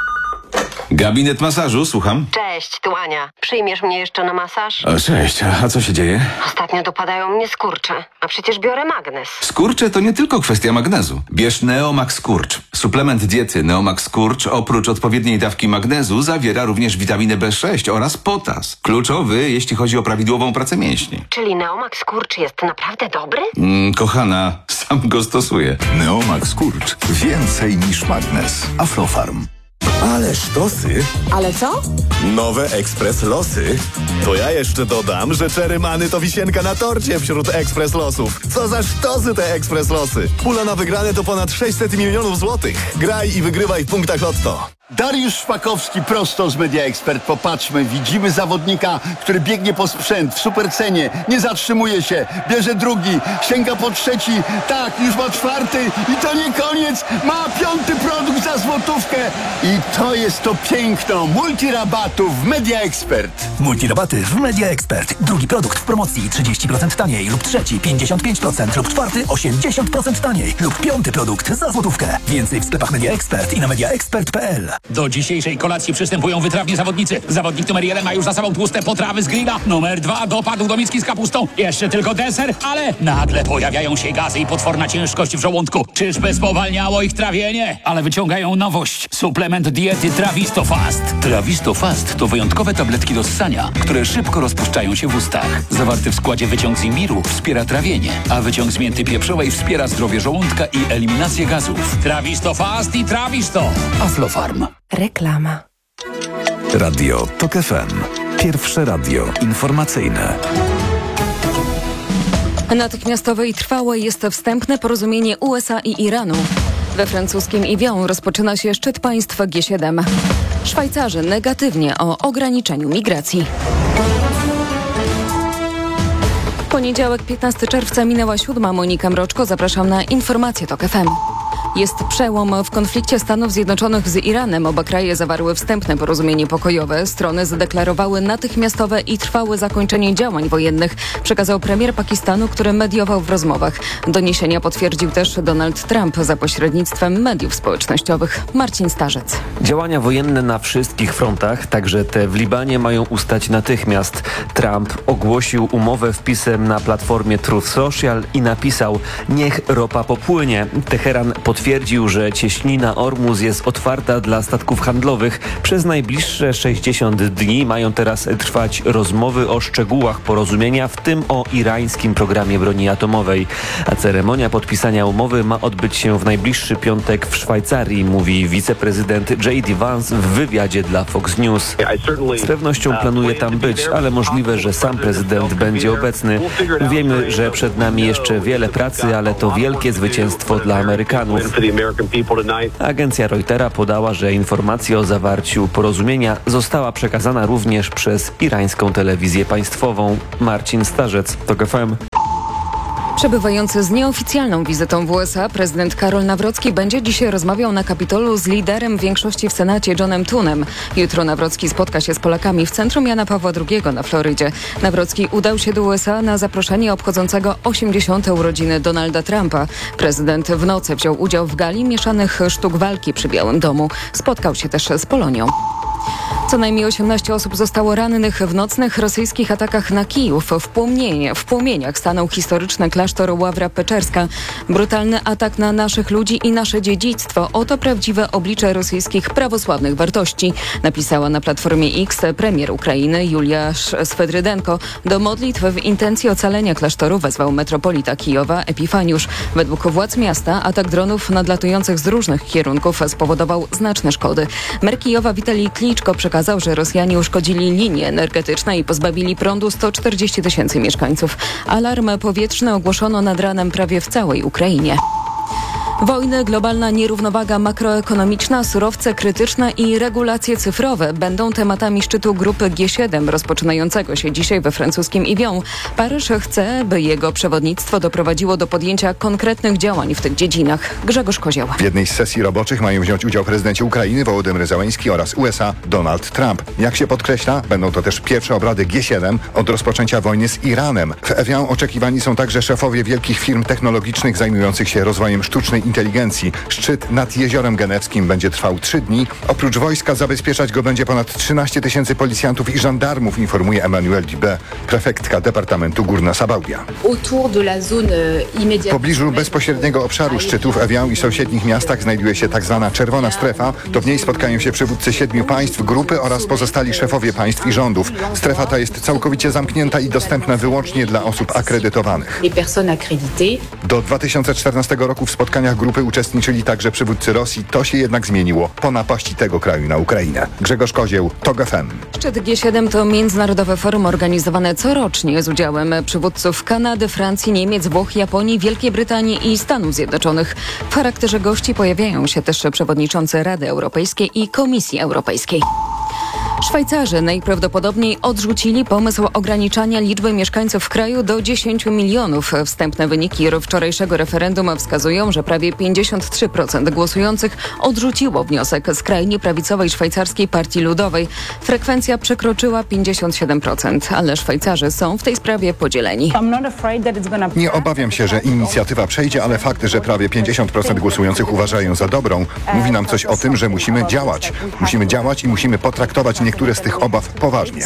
Gabinet masażu, słucham. Cześć, tu Ania. Przyjmiesz mnie jeszcze na masaż? O, cześć, a co się dzieje? Ostatnio dopadają mnie skurcze, a przecież biorę magnez. Skurcze to nie tylko kwestia magnezu. Bierz Neomax Skurcz. Suplement diety Neomax Skurcz oprócz odpowiedniej dawki magnezu zawiera również witaminę B sześć oraz potas. Kluczowy, jeśli chodzi o prawidłową pracę mięśni. Czyli Neomax Skurcz jest naprawdę dobry? Mm, kochana, sam go stosuję. Neomax Skurcz. Więcej niż magnez. Aflofarm. Ale sztosy. Ale co? Nowe Ekspres Losy. To ja jeszcze dodam, że Czerymany to wisienka na torcie wśród Ekspres Losów. Co za sztosy te Ekspres Losy. Pula na wygrane to ponad sześćset milionów złotych. Graj i wygrywaj w punktach Lotto. Dariusz Szpakowski prosto z Media Expert. Popatrzmy, widzimy zawodnika, który biegnie po sprzęt w supercenie, nie zatrzymuje się, bierze drugi, sięga po trzeci, tak, już ma czwarty i to nie koniec, ma piąty produkt za złotówkę i to jest to piękno multirabatów w Media Expert. Multirabaty w Media Expert. Drugi produkt w promocji trzydzieści procent taniej lub trzeci pięćdziesiąt pięć procent lub czwarty osiemdziesiąt procent taniej lub piąty produkt za złotówkę. Więcej w sklepach Media Expert i na media expert kropka p l. Do dzisiejszej kolacji przystępują wytrawni zawodnicy. Zawodnik numer jeden ma już za sobą tłuste potrawy z grilla. Numer dwa dopadł do miski z kapustą. Jeszcze tylko deser, ale nagle pojawiają się gazy i potworna ciężkość w żołądku. Czyżby spowalniało ich trawienie? Ale wyciągają nowość. Suplement diety Trawisto Fast. Trawisto Fast to wyjątkowe tabletki do ssania, które szybko rozpuszczają się w ustach. Zawarty w składzie wyciąg z imbiru wspiera trawienie, a wyciąg z mięty pieprzowej wspiera zdrowie żołądka i eliminację gazów. Trawisto Fast i Trawisto. Aflofarm. Reklama. Radio Tok F M. Pierwsze radio informacyjne. Natychmiastowe i trwałe jest wstępne porozumienie U S A i Iranu. We francuskim Evian rozpoczyna się szczyt państw G siedem. Szwajcarzy negatywnie o ograniczeniu migracji. Poniedziałek, piętnastego czerwca, minęła siódma. Monika Mroczko, zapraszam na informacje Tok F M. Jest przełom w konflikcie Stanów Zjednoczonych z Iranem. Oba kraje zawarły wstępne porozumienie pokojowe. Strony zadeklarowały natychmiastowe i trwałe zakończenie działań wojennych, przekazał premier Pakistanu, który mediował w rozmowach. Doniesienia potwierdził też Donald Trump za pośrednictwem mediów społecznościowych. Marcin Starzec. Działania wojenne na wszystkich frontach, także te w Libanie, mają ustać natychmiast. Trump ogłosił umowę wpisem na platformie Truth Social i napisał: niech ropa popłynie. Teheran potwierdził, że cieśnina Ormuz jest otwarta dla statków handlowych. Przez najbliższe sześćdziesiąt dni mają teraz trwać rozmowy o szczegółach porozumienia, w tym o irańskim programie broni atomowej. A ceremonia podpisania umowy ma odbyć się w najbliższy piątek w Szwajcarii, mówi wiceprezydent J D Vance w wywiadzie dla Fox News. Z pewnością planuję tam być, ale możliwe, że sam prezydent będzie obecny. Wiemy, że przed nami jeszcze wiele pracy, ale to wielkie zwycięstwo dla Amerykanów. Agencja Reutera podała, że informacja o zawarciu porozumienia została przekazana również przez irańską telewizję państwową. Marcin Starzec, TOK F M. Przebywający z nieoficjalną wizytą w U S A prezydent Karol Nawrocki będzie dzisiaj rozmawiał na Kapitolu z liderem większości w Senacie Johnem Thunnem. Jutro Nawrocki spotka się z Polakami w centrum Jana Pawła drugiego na Florydzie. Nawrocki udał się do U S A na zaproszenie obchodzącego osiemdziesiąte urodziny Donalda Trumpa. Prezydent w nocy wziął udział w gali mieszanych sztuk walki przy Białym Domu. Spotkał się też z Polonią. Co najmniej osiemnaście osób zostało rannych w nocnych rosyjskich atakach na Kijów. W, płomienie, w płomieniach stanął historyczny klasztor Ławra Peczerska. Brutalny atak na naszych ludzi i nasze dziedzictwo. Oto prawdziwe oblicze rosyjskich prawosławnych wartości, napisała na platformie X premier Ukrainy Julia Swedrydenko. Do modlitw w intencji ocalenia klasztoru wezwał metropolita Kijowa Epifaniusz. Według władz miasta atak dronów nadlatujących z różnych kierunków spowodował znaczne szkody. Mer Kijowa Witalij Kliczko przekazał, że Rosjanie uszkodzili linie energetyczne i pozbawili prądu sto czterdzieści tysięcy mieszkańców. Alarm powietrzny ogłoszono nad ranem prawie w całej Ukrainie. Wojny, globalna nierównowaga makroekonomiczna, surowce krytyczne i regulacje cyfrowe będą tematami szczytu grupy G siedem rozpoczynającego się dzisiaj we francuskim Yvon. Paryż chce, by jego przewodnictwo doprowadziło do podjęcia konkretnych działań w tych dziedzinach. Grzegorz Kozioł. W jednej z sesji roboczych mają wziąć udział prezydenci Ukrainy Wołodymyr Zełenski oraz U S A Donald Trump. Jak się podkreśla, będą to też pierwsze obrady G siedem od rozpoczęcia wojny z Iranem. W Evian oczekiwani są także szefowie wielkich firm technologicznych zajmujących się rozwojem sztucznej inteligencji. Szczyt nad Jeziorem Genewskim będzie trwał trzy dni. Oprócz wojska zabezpieczać go będzie ponad trzynaście tysięcy policjantów i żandarmów, informuje Emmanuel Dubé, prefektka Departamentu Górna-Sabaudia. W pobliżu bezpośredniego obszaru szczytu w Evian i sąsiednich miastach znajduje się tak zwana czerwona strefa. To w niej spotkają się przywódcy siedmiu państw, grupy oraz pozostali szefowie państw i rządów. Strefa ta jest całkowicie zamknięta i dostępna wyłącznie dla osób akredytowanych. Do dwa tysiące czternastego roku w spotkaniach grupy uczestniczyli także przywódcy Rosji. To się jednak zmieniło po napaści tego kraju na Ukrainę. Grzegorz Kozieł, TOK F M. Szczyt G siedem to międzynarodowe forum organizowane corocznie z udziałem przywódców Kanady, Francji, Niemiec, Włoch, Japonii, Wielkiej Brytanii i Stanów Zjednoczonych. W charakterze gości pojawiają się też przewodniczący Rady Europejskiej i Komisji Europejskiej. Szwajcarzy najprawdopodobniej odrzucili pomysł ograniczania liczby mieszkańców w kraju do dziesięciu milionów. Wstępne wyniki wczorajszego referendum wskazują, że prawie pięćdziesiąt trzy procent głosujących odrzuciło wniosek skrajnie prawicowej szwajcarskiej Partii Ludowej. Frekwencja przekroczyła pięćdziesiąt siedem procent, ale Szwajcarzy są w tej sprawie podzieleni. Nie obawiam się, że inicjatywa przejdzie, ale fakt, że prawie pięćdziesiąt procent głosujących uważają za dobrą, mówi nam coś o tym, że musimy działać. Musimy działać i musimy potraktować niektóre z tych obaw poważnie.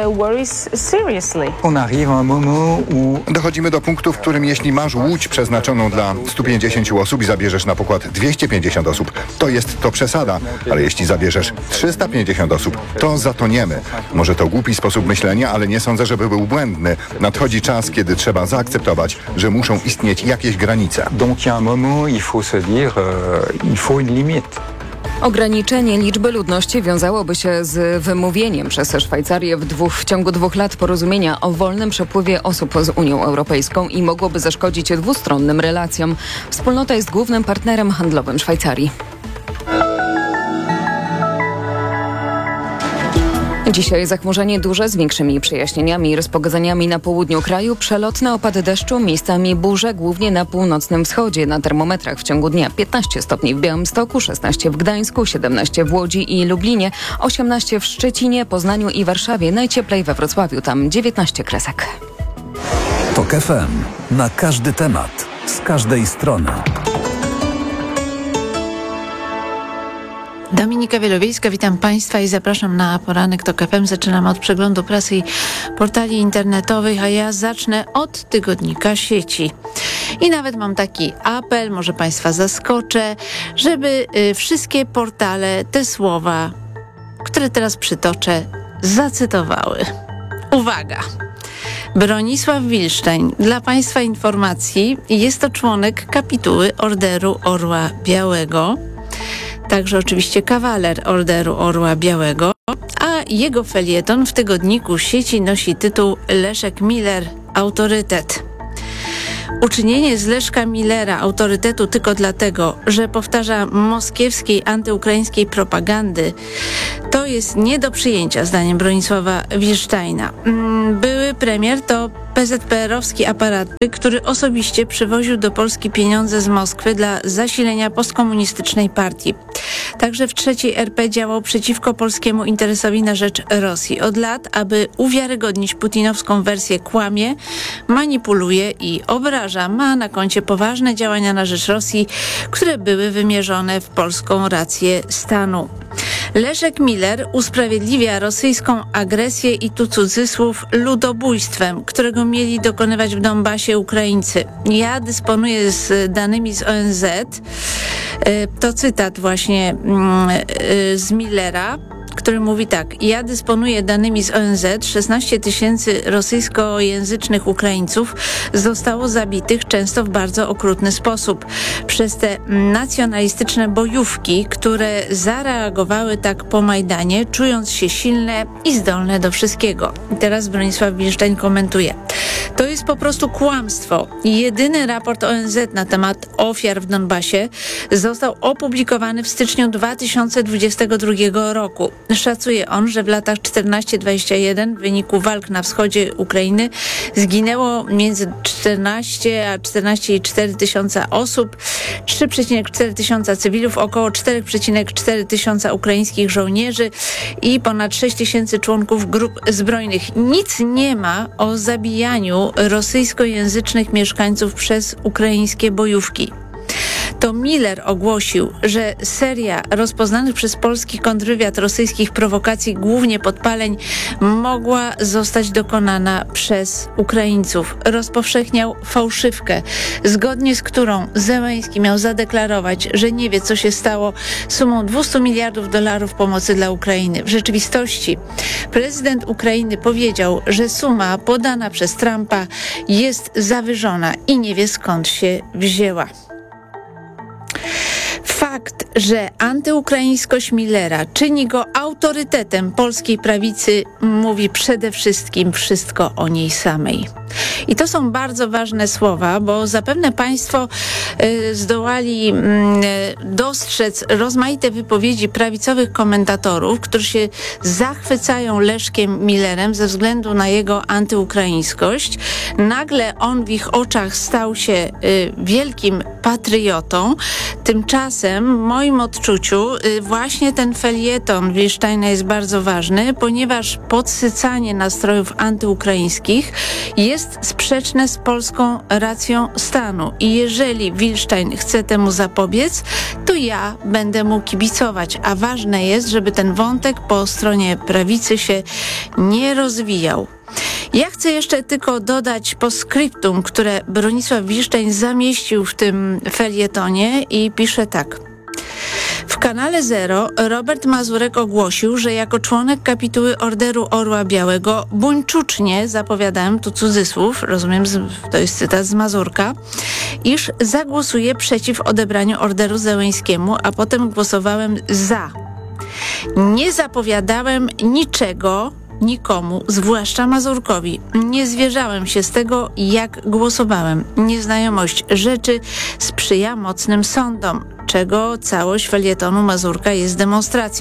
Dochodzimy do punktu, w którym jeśli masz łódź przeznaczoną dla stu pięćdziesięciu osób i zabierzesz na pokład dwieście pięćdziesiąt osób, to jest to przesada, ale jeśli zabierzesz trzysta pięćdziesiąt osób, to zatoniemy. Może to głupi sposób myślenia, ale nie sądzę, żeby był błędny. Nadchodzi czas, kiedy trzeba zaakceptować, że muszą istnieć jakieś granice. Donc il y a un moment, il faut se dire, euh, il faut une limite. Ograniczenie liczby ludności wiązałoby się z wymówieniem przez Szwajcarię w, dwóch, w ciągu dwóch lat porozumienia o wolnym przepływie osób z Unią Europejską i mogłoby zaszkodzić dwustronnym relacjom. Wspólnota jest głównym partnerem handlowym Szwajcarii. Dzisiaj zachmurzenie duże z większymi przejaśnieniami i rozpogodzeniami na południu kraju, przelotne opady deszczu, miejscami burze, głównie na północnym wschodzie. Na termometrach w ciągu dnia piętnaście stopni w Białymstoku, szesnaście w Gdańsku, siedemnaście w Łodzi i Lublinie, osiemnaście w Szczecinie, Poznaniu i Warszawie, najcieplej we Wrocławiu, tam dziewiętnaście kresek. Tok F M. Na każdy temat, z każdej strony. Dominika Wielowiejska, witam Państwa i zapraszam na poranek Tok F M. Zaczynamy od przeglądu prasy i portali internetowych, a ja zacznę od tygodnika Sieci. I nawet mam taki apel, może Państwa zaskoczę, żeby y, wszystkie portale te słowa, które teraz przytoczę, zacytowały. Uwaga! Bronisław Wilsztejn. Dla Państwa informacji, jest to członek kapituły Orderu Orła Białego, także oczywiście kawaler Orderu Orła Białego, a jego felieton w tygodniku Sieci nosi tytuł Leszek Miller – Autorytet. Uczynienie z Leszka Millera autorytetu tylko dlatego, że powtarza moskiewskiej antyukraińskiej propagandy, to jest nie do przyjęcia, zdaniem Bronisława Wilsztejna. Były premier to P Z P R-owski aparat, który osobiście przywoził do Polski pieniądze z Moskwy dla zasilenia postkomunistycznej partii. Także w trzeciej R P działał przeciwko polskiemu interesowi na rzecz Rosji. Od lat, aby uwiarygodnić putinowską wersję, kłamie, manipuluje i obraża. Ma na koncie poważne działania na rzecz Rosji, które były wymierzone w polską rację stanu. Leszek Miller usprawiedliwia rosyjską agresję i tu cudzysłów ludobójstwem, którego mieli dokonywać w Donbasie Ukraińcy. Ja dysponuję z danymi z O N Z. To cytat właśnie z Millera, który mówi tak: ja dysponuję danymi z O N Z, szesnaście tysięcy rosyjskojęzycznych Ukraińców zostało zabitych, często w bardzo okrutny sposób, przez te nacjonalistyczne bojówki, które zareagowały tak po Majdanie, czując się silne i zdolne do wszystkiego. I teraz Bronisław Wilsztejn komentuje: to jest po prostu kłamstwo. Jedyny raport O N Z na temat ofiar w Donbasie został opublikowany w styczniu dwa tysiące dwudziestego drugiego roku. Szacuje on, że w latach czternaście dwadzieścia jeden w wyniku walk na wschodzie Ukrainy zginęło między czternaście a czternaście i cztery tysiąca osób, trzy przecinek cztery tysiąca cywilów, około cztery przecinek cztery tysiąca ukraińskich żołnierzy i ponad sześć tysięcy członków grup zbrojnych. Nic nie ma o zabijaniu rosyjskojęzycznych mieszkańców przez ukraińskie bojówki. To Miller ogłosił, że seria rozpoznanych przez polski kontrwywiad rosyjskich prowokacji, głównie podpaleń, mogła zostać dokonana przez Ukraińców. Rozpowszechniał fałszywkę, zgodnie z którą Zełenski miał zadeklarować, że nie wie, co się stało sumą dwieście miliardów dolarów pomocy dla Ukrainy. W rzeczywistości prezydent Ukrainy powiedział, że suma podana przez Trumpa jest zawyżona i nie wie, skąd się wzięła. Fakt, że antyukraińskość Millera czyni go autorytetem polskiej prawicy, mówi przede wszystkim wszystko o niej samej. I to są bardzo ważne słowa, bo zapewne Państwo y, zdołali y, dostrzec rozmaite wypowiedzi prawicowych komentatorów, którzy się zachwycają Leszkiem Millerem ze względu na jego antyukraińskość. Nagle on w ich oczach stał się y, wielkim patriotą. Tymczasem w moim odczuciu y, właśnie ten felieton Wilsztejna jest bardzo ważny, ponieważ podsycanie nastrojów antyukraińskich jest sprzeczne z polską racją stanu. I jeżeli Wilsztejn chce temu zapobiec, to ja będę mu kibicować. A ważne jest, żeby ten wątek po stronie prawicy się nie rozwijał. Ja chcę jeszcze tylko dodać postscriptum, które Bronisław Wilsztejn zamieścił w tym felietonie i pisze tak. W kanale Zero Robert Mazurek ogłosił, że jako członek kapituły Orderu Orła Białego buńczucznie zapowiadałem, tu cudzysłów, rozumiem, to jest cytat z Mazurka, iż zagłosuję przeciw odebraniu orderu Zełenskiemu, a potem głosowałem za. Nie zapowiadałem niczego nikomu, zwłaszcza Mazurkowi. Nie zwierzałem się z tego, jak głosowałem. Nieznajomość rzeczy sprzyja mocnym sądom, czego całość felietonu Mazurka jest demonstracją.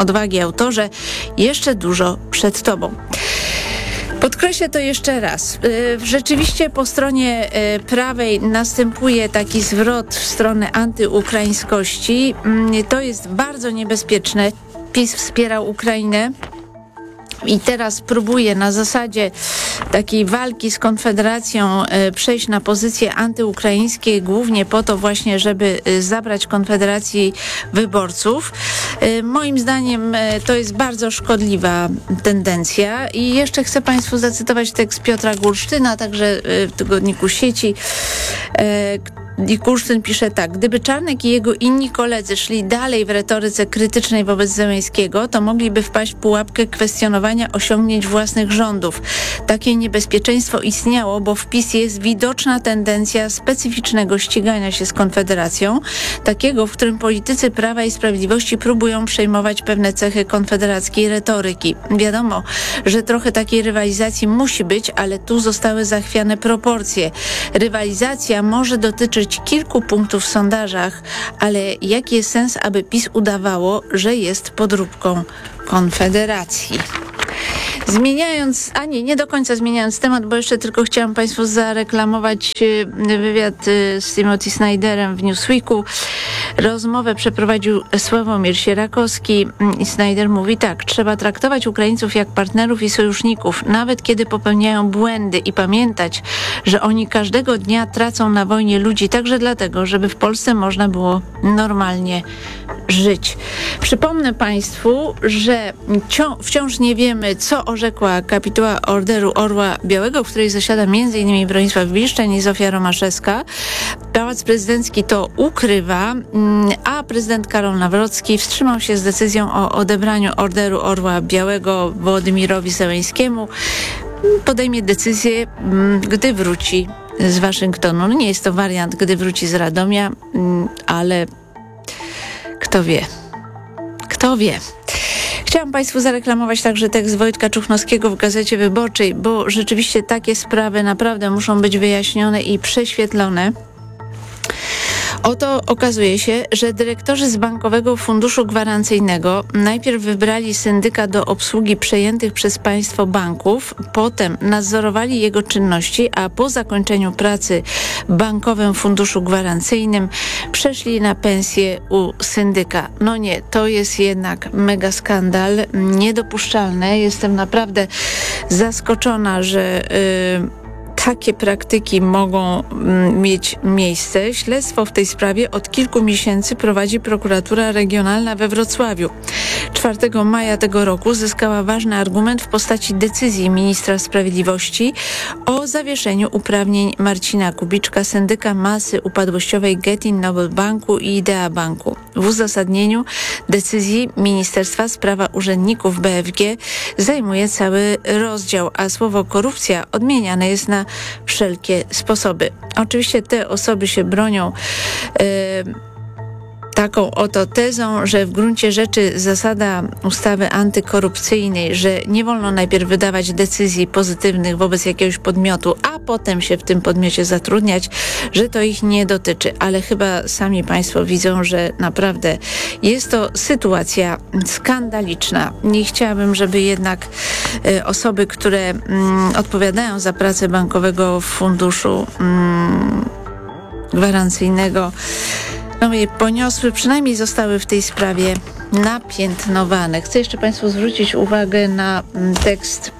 odwagi autorze. Jeszcze dużo przed tobą. Podkreślę to jeszcze raz. Rzeczywiście po stronie prawej następuje taki zwrot w stronę antyukraińskości. To jest bardzo niebezpieczne. PiS wspierał Ukrainę i teraz próbuje na zasadzie takiej walki z Konfederacją przejść na pozycje antyukraińskie, głównie po to właśnie, żeby zabrać Konfederacji wyborców. Moim zdaniem to jest bardzo szkodliwa tendencja i jeszcze chcę Państwu zacytować tekst Piotra Gursztyna, także w tygodniku Sieci. I Kursztyn pisze tak: gdyby Czarnek i jego inni koledzy szli dalej w retoryce krytycznej wobec Zełenskiego, to mogliby wpaść w pułapkę kwestionowania osiągnięć własnych rządów. Takie niebezpieczeństwo istniało, bo w PiS jest widoczna tendencja specyficznego ścigania się z Konfederacją, takiego, w którym politycy Prawa i Sprawiedliwości próbują przejmować pewne cechy konfederackiej retoryki. Wiadomo, że trochę takiej rywalizacji musi być, ale tu zostały zachwiane proporcje. Rywalizacja może dotyczyć kilku punktów w sondażach, ale jaki jest sens, aby PiS udawało, że jest podróbką Konfederacji? Zmieniając, a nie, nie do końca zmieniając temat, bo jeszcze tylko chciałam Państwu zareklamować wywiad z Timothy Snyderem w Newsweeku. Rozmowę przeprowadził Sławomir Sierakowski i Snyder mówi tak: trzeba traktować Ukraińców jak partnerów i sojuszników, nawet kiedy popełniają błędy, i pamiętać, że oni każdego dnia tracą na wojnie ludzi, także dlatego, żeby w Polsce można było normalnie żyć. Przypomnę Państwu, że wciąż nie wiemy, co orzekła kapituła Orderu Orła Białego, w której zasiada między innymi Bronisław Bilszczyn i Zofia Romaszewska. Pałac Prezydencki to ukrywa, a prezydent Karol Nawrocki wstrzymał się z decyzją o odebraniu Orderu Orła Białego Wołodymirowi Zełenskiemu. Podejmie decyzję, gdy wróci z Waszyngtonu. No nie jest to wariant, gdy wróci z Radomia, ale kto wie. Kto wie. Chciałam Państwu zareklamować także tekst Wojtka Czuchnowskiego w Gazecie Wyborczej, bo rzeczywiście takie sprawy naprawdę muszą być wyjaśnione i prześwietlone. Oto okazuje się, że dyrektorzy z Bankowego Funduszu Gwarancyjnego najpierw wybrali syndyka do obsługi przejętych przez państwo banków, potem nadzorowali jego czynności, a po zakończeniu pracy w Bankowym Funduszu Gwarancyjnym przeszli na pensję u syndyka. No nie, to jest jednak mega skandal, niedopuszczalne. Jestem naprawdę zaskoczona, że Yy, takie praktyki mogą mieć miejsce. Śledztwo w tej sprawie od kilku miesięcy prowadzi prokuratura regionalna we Wrocławiu. czwartego maja tego roku zyskała ważny argument w postaci decyzji ministra sprawiedliwości o zawieszeniu uprawnień Marcina Kubiczka, syndyka masy upadłościowej Getin Noble Banku i Idea Banku. W uzasadnieniu decyzji ministerstwa sprawa urzędników B F G zajmuje cały rozdział, a słowo korupcja odmieniane jest na wszelkie sposoby. Oczywiście te osoby się bronią yy, taką oto tezą, że w gruncie rzeczy zasada ustawy antykorupcyjnej, że nie wolno najpierw wydawać decyzji pozytywnych wobec jakiegoś podmiotu, a potem się w tym podmiocie zatrudniać, że to ich nie dotyczy. Ale chyba sami Państwo widzą, że naprawdę jest to sytuacja skandaliczna. Nie chciałabym, żeby jednak y, osoby, które mm, odpowiadają za pracę Bankowego Funduszu mm, Gwarancyjnego, no je poniosły, przynajmniej zostały w tej sprawie napiętnowane. Chcę jeszcze Państwu zwrócić uwagę na tekst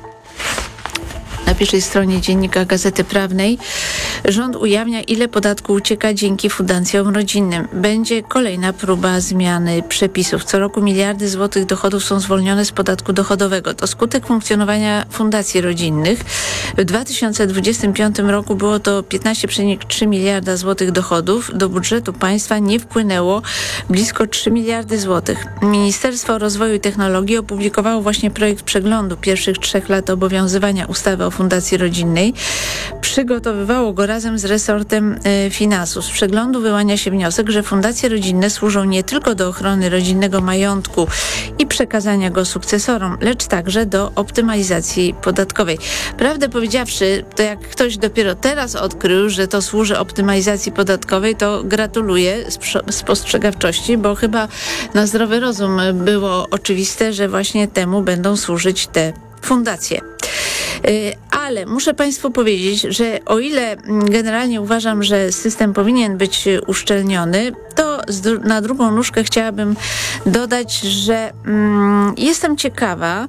na pierwszej stronie Dziennika Gazety Prawnej. Rząd ujawnia, ile podatku ucieka dzięki fundacjom rodzinnym. Będzie kolejna próba zmiany przepisów. Co roku miliardy złotych dochodów są zwolnione z podatku dochodowego. To skutek funkcjonowania fundacji rodzinnych. W dwa tysiące dwudziestym piątym roku było to piętnaście przecinek trzy miliarda złotych dochodów. Do budżetu państwa nie wpłynęło blisko trzy miliardy złotych. Ministerstwo Rozwoju i Technologii opublikowało właśnie projekt przeglądu pierwszych trzech lat obowiązywania ustawy o fundacji rodzinnej. Przygotowywało go razem z resortem y, finansów. Z przeglądu wyłania się wniosek, że fundacje rodzinne służą nie tylko do ochrony rodzinnego majątku i przekazania go sukcesorom, lecz także do optymalizacji podatkowej. Prawdę powiedziawszy, to jak ktoś dopiero teraz odkrył, że to służy optymalizacji podatkowej, to gratuluję spostrzegawczości, bo chyba na zdrowy rozum było oczywiste, że właśnie temu będą służyć te fundacje. Ale muszę Państwu powiedzieć, że o ile generalnie uważam, że system powinien być uszczelniony, to na drugą nóżkę chciałabym dodać, że mm, jestem ciekawa,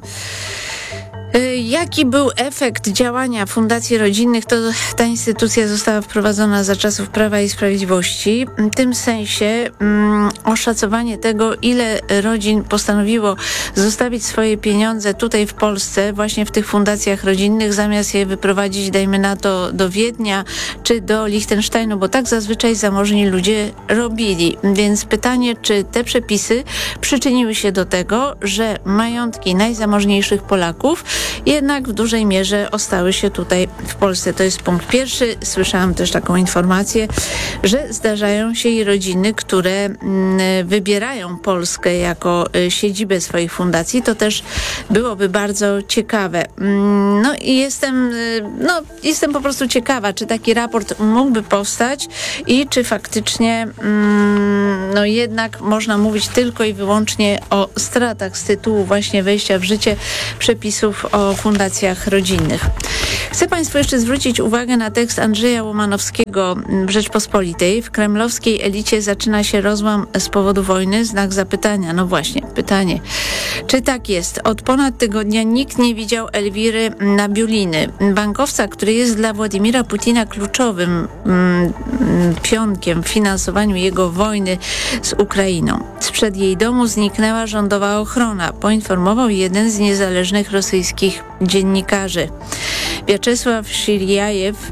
jaki był efekt działania fundacji rodzinnych? To ta instytucja została wprowadzona za czasów Prawa i Sprawiedliwości. W tym sensie um, oszacowanie tego, ile rodzin postanowiło zostawić swoje pieniądze tutaj w Polsce, właśnie w tych fundacjach rodzinnych, zamiast je wyprowadzić, dajmy na to, do Wiednia czy do Liechtensteinu, bo tak zazwyczaj zamożni ludzie robili. Więc pytanie, czy te przepisy przyczyniły się do tego, że majątki najzamożniejszych Polaków jednak w dużej mierze ostały się tutaj w Polsce. To jest punkt pierwszy. Słyszałam też taką informację, że zdarzają się i rodziny, które mm, wybierają Polskę jako y, siedzibę swoich fundacji. To też byłoby bardzo ciekawe. Mm, no i jestem, y, no, jestem po prostu ciekawa, czy taki raport mógłby powstać i czy faktycznie mm, no jednak można mówić tylko i wyłącznie o stratach z tytułu właśnie wejścia w życie przepisów o fundacjach rodzinnych. Chcę Państwu jeszcze zwrócić uwagę na tekst Andrzeja Łomanowskiego w Rzeczpospolitej. W kremlowskiej elicie zaczyna się rozłam z powodu wojny. Znak zapytania. No właśnie, pytanie. Czy tak jest? Od ponad tygodnia nikt nie widział Elwiry Nabiuliny, bankowca, który jest dla Władimira Putina kluczowym mm, pionkiem w finansowaniu jego wojny z Ukrainą. Sprzed jej domu zniknęła rządowa ochrona, poinformował jeden z niezależnych rosyjskich dziennikarzy. Wiaczesław Sziriajew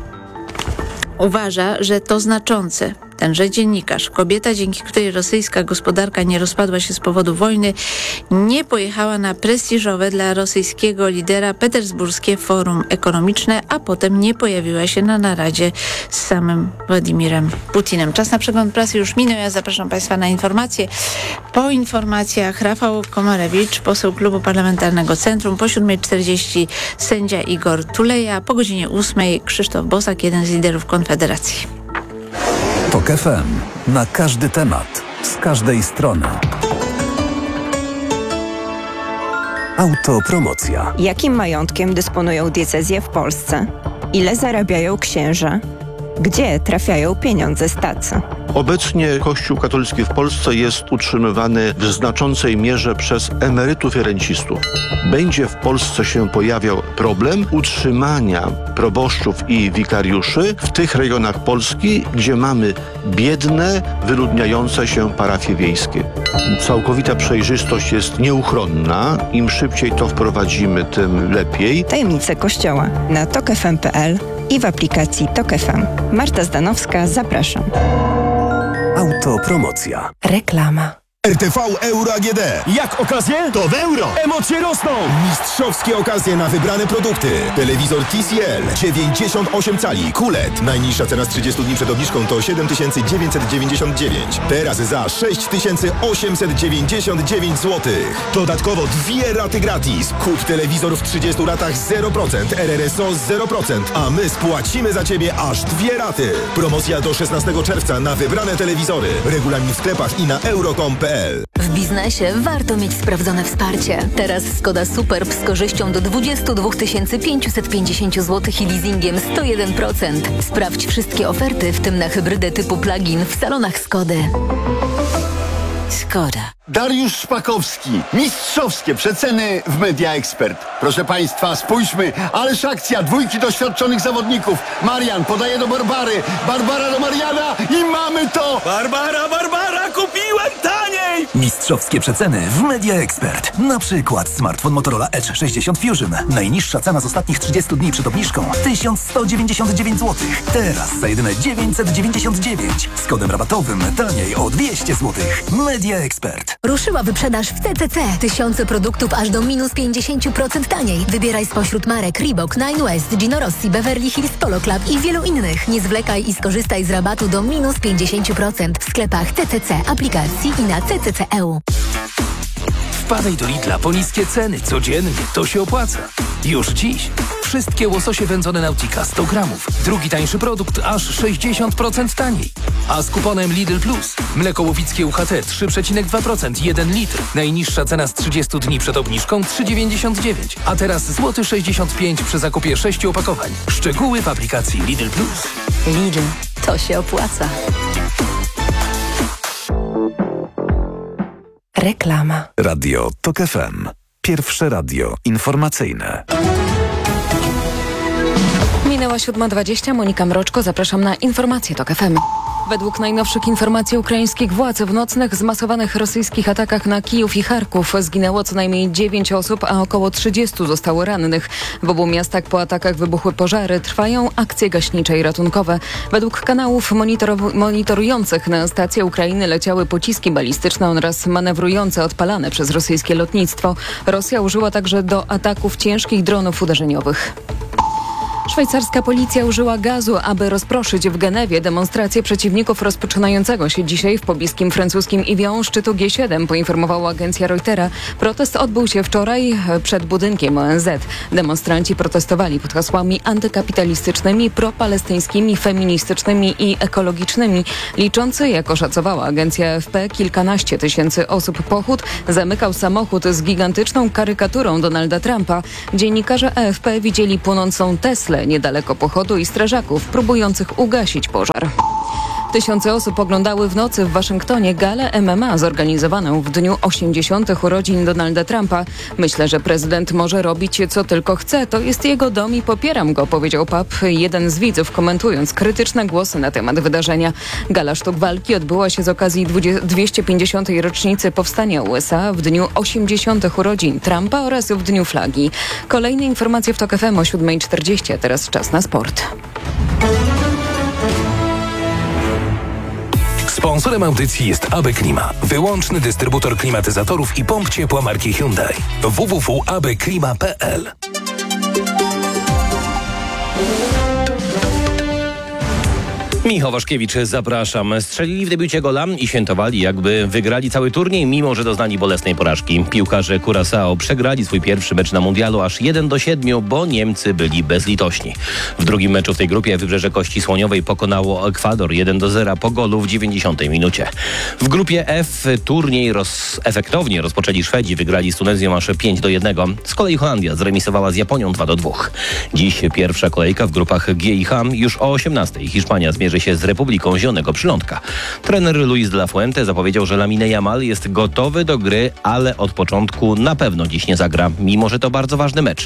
uważa, że to znaczące. Tenże dziennikarz, kobieta, dzięki której rosyjska gospodarka nie rozpadła się z powodu wojny, nie pojechała na prestiżowe dla rosyjskiego lidera petersburskie forum ekonomiczne, a potem nie pojawiła się na naradzie z samym Władimirem Putinem. Czas na przegląd prasy już minął. Ja zapraszam Państwa na informacje. Po informacjach Rafał Komarewicz, poseł Klubu Parlamentarnego Centrum, po siódmej czterdzieści sędzia Igor Tuleja, po godzinie ósmej Krzysztof Bosak, jeden z liderów Konfederacji. Tok F M. Na każdy temat, z każdej strony. Autopromocja. Jakim majątkiem dysponują diecezje w Polsce? Ile zarabiają księża? Gdzie trafiają pieniądze z tacy? Obecnie Kościół katolicki w Polsce jest utrzymywany w znaczącej mierze przez emerytów i rencistów. Będzie w Polsce się pojawiał problem utrzymania proboszczów i wikariuszy w tych regionach Polski, gdzie mamy biedne, wyludniające się parafie wiejskie. Całkowita przejrzystość jest nieuchronna. Im szybciej to wprowadzimy, tym lepiej. Tajemnice Kościoła na tok f m kropka p l i w aplikacji Tok F M. Marta Zdanowska, zapraszam. Autopromocja. Reklama. R T V Euro A G D. Jak okazje? To w euro. Emocje rosną. Mistrzowskie okazje na wybrane produkty. Telewizor T C L dziewięćdziesiąt osiem cali Q L E D. Najniższa cena z trzydziestu dni przed obniżką to siedem tysięcy dziewięćset dziewięćdziesiąt dziewięć. Teraz za sześć tysięcy osiemset dziewięćdziesiąt dziewięć złotych. Dodatkowo dwie raty gratis. Kup telewizor w trzydziestu ratach zero procent. R R S O zero procent. A my spłacimy za Ciebie aż dwie raty. Promocja do szesnastego czerwca na wybrane telewizory. Regulamin w sklepach i na euro kropka com kropka p l. W biznesie warto mieć sprawdzone wsparcie. Teraz Skoda Superb z korzyścią do dwudziestu dwóch tysięcy pięciuset pięćdziesiąt złotych i leasingiem sto jeden procent. Sprawdź wszystkie oferty, w tym na hybrydę typu plug-in w salonach Skody. Skoda. Dariusz Szpakowski. Mistrzowskie przeceny w Media Expert. Proszę Państwa, spójrzmy, ależ akcja dwójki doświadczonych zawodników. Marian podaje do Barbary, Barbara do Mariana i mamy to! Barbara, Barbara, kupiłem taniej! Mistrzowskie przeceny w Media Expert. Na przykład smartfon Motorola Edge sześćdziesiąt Fusion. Najniższa cena z ostatnich trzydziestu dni przed obniżką tysiąc sto dziewięćdziesiąt dziewięć złotych. Teraz za jedyne dziewięćset dziewięćdziesiąt dziewięć. Z kodem rabatowym taniej o dwieście złotych. Media Expert. Ruszyła wyprzedaż w C C C. Tysiące produktów aż do minus pięćdziesiąt procent taniej. Wybieraj spośród marek Reebok, Nine West, Gino Rossi, Beverly Hills Polo Club i wielu innych. Nie zwlekaj i skorzystaj z rabatu do minus pięćdziesiąt procent w sklepach C C C, aplikacji i na c c c kropka e u. Wpadaj do Lidla po niskie ceny. Codziennie to się opłaca. Już dziś. Wszystkie łososie wędzone Nautica sto gramów. Drugi tańszy produkt aż sześćdziesiąt procent taniej. A z kuponem Lidl Plus. Mleko łowickie U H T trzy przecinek dwa procent, jeden litr. Najniższa cena z trzydziestu dni przed obniżką trzy dziewięćdziesiąt dziewięć. A teraz złoty sześćdziesiąt pięć przy zakupie sześciu opakowań. Szczegóły w aplikacji Lidl Plus. Lidl. To się opłaca. Reklama. Radio TOK F M. Pierwsze radio informacyjne. Minęła siódma dwadzieścia. Monika Mroczko. Zapraszam na informacje TOK F M. Według najnowszych informacji ukraińskich władz w nocnych zmasowanych rosyjskich atakach na Kijów i Charków zginęło co najmniej dziewięć osób, a około trzydziestu zostało rannych. W obu miastach po atakach wybuchły pożary. Trwają akcje gaśnicze i ratunkowe. Według kanałów monitorow- monitorujących na stację Ukrainy leciały pociski balistyczne oraz manewrujące odpalane przez rosyjskie lotnictwo. Rosja użyła także do ataków ciężkich dronów uderzeniowych. Szwajcarska policja użyła gazu, aby rozproszyć w Genewie demonstracje przeciwników rozpoczynającego się dzisiaj w pobliskim francuskim Evian szczytu G siedem, poinformowała agencja Reutera. Protest odbył się wczoraj przed budynkiem O N Z. Demonstranci protestowali pod hasłami antykapitalistycznymi, propalestyńskimi, feministycznymi i ekologicznymi. Liczący, jak oszacowała agencja A F P, kilkanaście tysięcy osób pochód zamykał samochód z gigantyczną karykaturą Donalda Trumpa. Dziennikarze A F P widzieli płonącą Teslę niedaleko pochodu i strażaków próbujących ugasić pożar. Tysiące osób oglądały w nocy w Waszyngtonie galę M M A zorganizowaną w dniu osiemdziesiątych urodzin Donalda Trumpa. Myślę, że prezydent może robić co tylko chce. To jest jego dom i popieram go, powiedział Pap, jeden z widzów, komentując krytyczne głosy na temat wydarzenia. Gala sztuk walki odbyła się z okazji dwieście pięćdziesiątej rocznicy powstania U S A w dniu osiemdziesiątych urodzin Trumpa oraz w dniu flagi. Kolejne informacje w TOK F M o siódma czterdzieści, a teraz czas na sport. Sponsorem audycji jest A B Klima, wyłączny dystrybutor klimatyzatorów i pomp ciepła marki Hyundai. w w w kropka a b klima kropka p l. Michał Waszkiewicz, zapraszam. Strzelili w debiucie gola i świętowali, jakby wygrali cały turniej, mimo że doznali bolesnej porażki. Piłkarze Curaçao przegrali swój pierwszy mecz na mundialu aż jeden do siedmiu, bo Niemcy byli bezlitośni. W drugim meczu w tej grupie Wybrzeże Kości Słoniowej pokonało Ekwador jeden do zera po golu w dziewięćdziesiątej minucie. W grupie F turniej roz... efektownie rozpoczęli Szwedzi, wygrali z Tunezją aż pięć do jednego. Z kolei Holandia zremisowała z Japonią dwa do dwóch. Dziś pierwsza kolejka w grupach G i H. Już o osiemnastej Hiszpania zmierzy się z Republiką Zielonego Przylądka. Trener Luis de la Fuente zapowiedział, że Lamine Yamal jest gotowy do gry, ale od początku na pewno dziś nie zagra, mimo że to bardzo ważny mecz.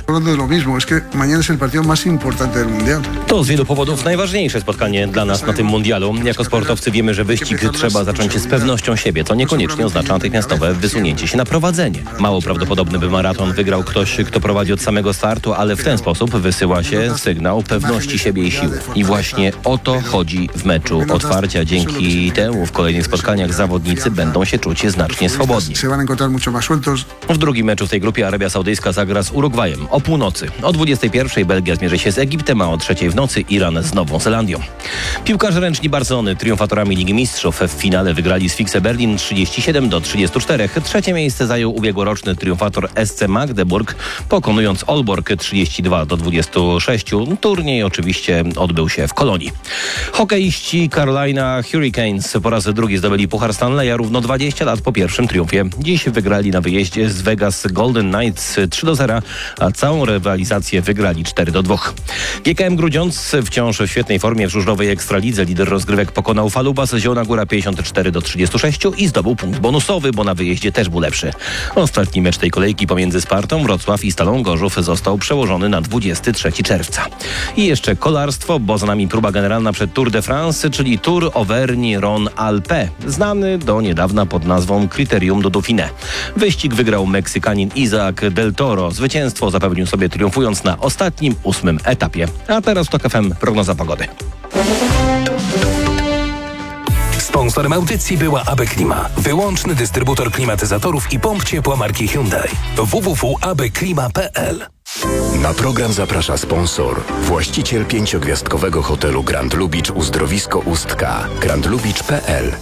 To z wielu powodów najważniejsze spotkanie dla nas na tym mundialu. Jako sportowcy wiemy, że wyścig trzeba zacząć z pewnością siebie, co niekoniecznie oznacza natychmiastowe wysunięcie się na prowadzenie. Mało prawdopodobne, by maraton wygrał ktoś, kto prowadzi od samego startu, ale w ten sposób wysyła się sygnał pewności siebie i siły. I właśnie o to chodzi w meczu otwarcia. Dzięki temu w kolejnych spotkaniach zawodnicy będą się czuć znacznie swobodniej. W drugim meczu w tej grupie Arabia Saudyjska zagra z Urugwajem o północy. O dwudziestej pierwszej Belgia zmierzy się z Egiptem, a o trzeciej w nocy Iran z Nową Zelandią. Piłkarze ręczni Barcelony triumfatorami Ligi Mistrzów w finale wygrali z Fikse Berlin trzydzieści siedem do trzydziestu czterech. Trzecie miejsce zajął ubiegłoroczny triumfator S C Magdeburg, pokonując Olborg trzydzieści dwa do dwudziestu sześciu. Turniej oczywiście odbył się w Kolonii. Hokeiści Carolina Hurricanes po raz drugi zdobyli Puchar Stanleya równo dwadzieścia lat po pierwszym triumfie. Dziś wygrali na wyjeździe z Vegas Golden Knights trzy do zera, a całą rywalizację wygrali cztery do dwóch. G K M Grudziądz wciąż w świetnej formie w żużlowej Ekstralidze. Lider rozgrywek pokonał Falubas z Zielona Góra pięćdziesiąt cztery do trzydziestu sześciu i zdobył punkt bonusowy, bo na wyjeździe też był lepszy. Ostatni mecz tej kolejki pomiędzy Spartą Wrocław i Stalą Gorzów został przełożony na dwudziestego trzeciego czerwca. I jeszcze kolarstwo, bo za nami próba generalna przed Tour de France, czyli Tour Auvergne-Rhône-Alpes, znany do niedawna pod nazwą Kryterium do Dauphiné. Wyścig wygrał Meksykanin Isaac del Toro. Zwycięstwo zapewnił sobie triumfując na ostatnim, ósmym etapie. A teraz w TOK F M prognoza pogody. Sponsor Sponsorem audycji była A B Klima, wyłączny dystrybutor klimatyzatorów i pomp ciepła marki Hyundai. w w w kropka a b klima kropka p l. Na program zaprasza sponsor, właściciel pięciogwiazdkowego hotelu Grand Lubicz Uzdrowisko Ustka, grand lubicz kropka p l.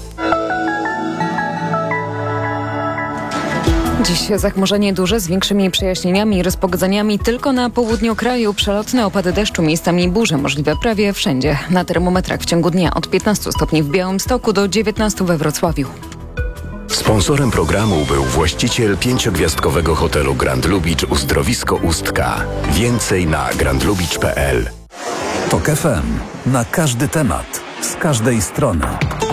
Dziś zachmurzenie duże z większymi przejaśnieniami i rozpogodzeniami tylko na południu kraju. Przelotne opady deszczu, miejscami burze możliwe prawie wszędzie. Na termometrach w ciągu dnia od piętnastu stopni w Białymstoku do dziewiętnastu we Wrocławiu. Sponsorem programu był właściciel pięciogwiazdkowego hotelu Grand Lubicz Uzdrowisko Ustka. Więcej na grand lubicz kropka p l. Tok F M. Na każdy temat. Z każdej strony.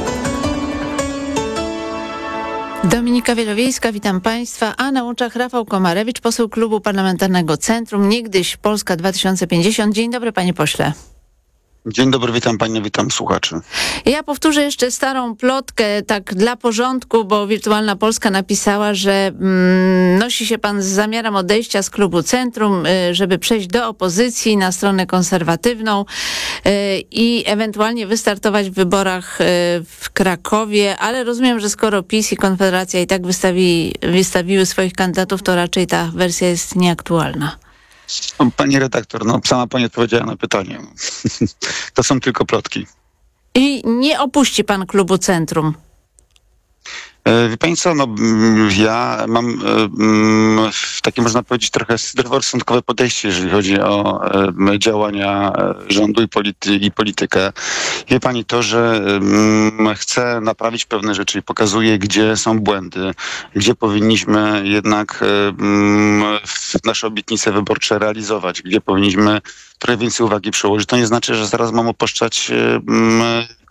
Dominika Wielowiejska, witam Państwa, a na łączach Rafał Komarewicz, poseł Klubu Parlamentarnego Centrum, niegdyś Polska dwa tysiące pięćdziesiąt. Dzień dobry, panie pośle. Dzień dobry, witam panie, witam słuchaczy. Ja powtórzę jeszcze starą plotkę, tak dla porządku, bo Wirtualna Polska napisała, że mm, nosi się pan z zamiarem odejścia z Klubu Centrum, y, żeby przejść do opozycji na stronę konserwatywną y, i ewentualnie wystartować w wyborach y, w Krakowie, ale rozumiem, że skoro PiS i Konfederacja i tak wystawi, wystawiły swoich kandydatów, to raczej ta wersja jest nieaktualna. Pani redaktor, no sama pani odpowiedziała na pytanie. To są tylko plotki. I nie opuści pan Klubu Centrum? Wie pani co, no ja mam takie, można powiedzieć, trochę zdroworozsądkowe podejście, jeżeli chodzi o działania rządu i, polity, i politykę. Wie pani to, że chcę naprawić pewne rzeczy i pokazuje, gdzie są błędy, gdzie powinniśmy jednak nasze obietnice wyborcze realizować, gdzie powinniśmy trochę więcej uwagi przyłożyć. To nie znaczy, że zaraz mam opuszczać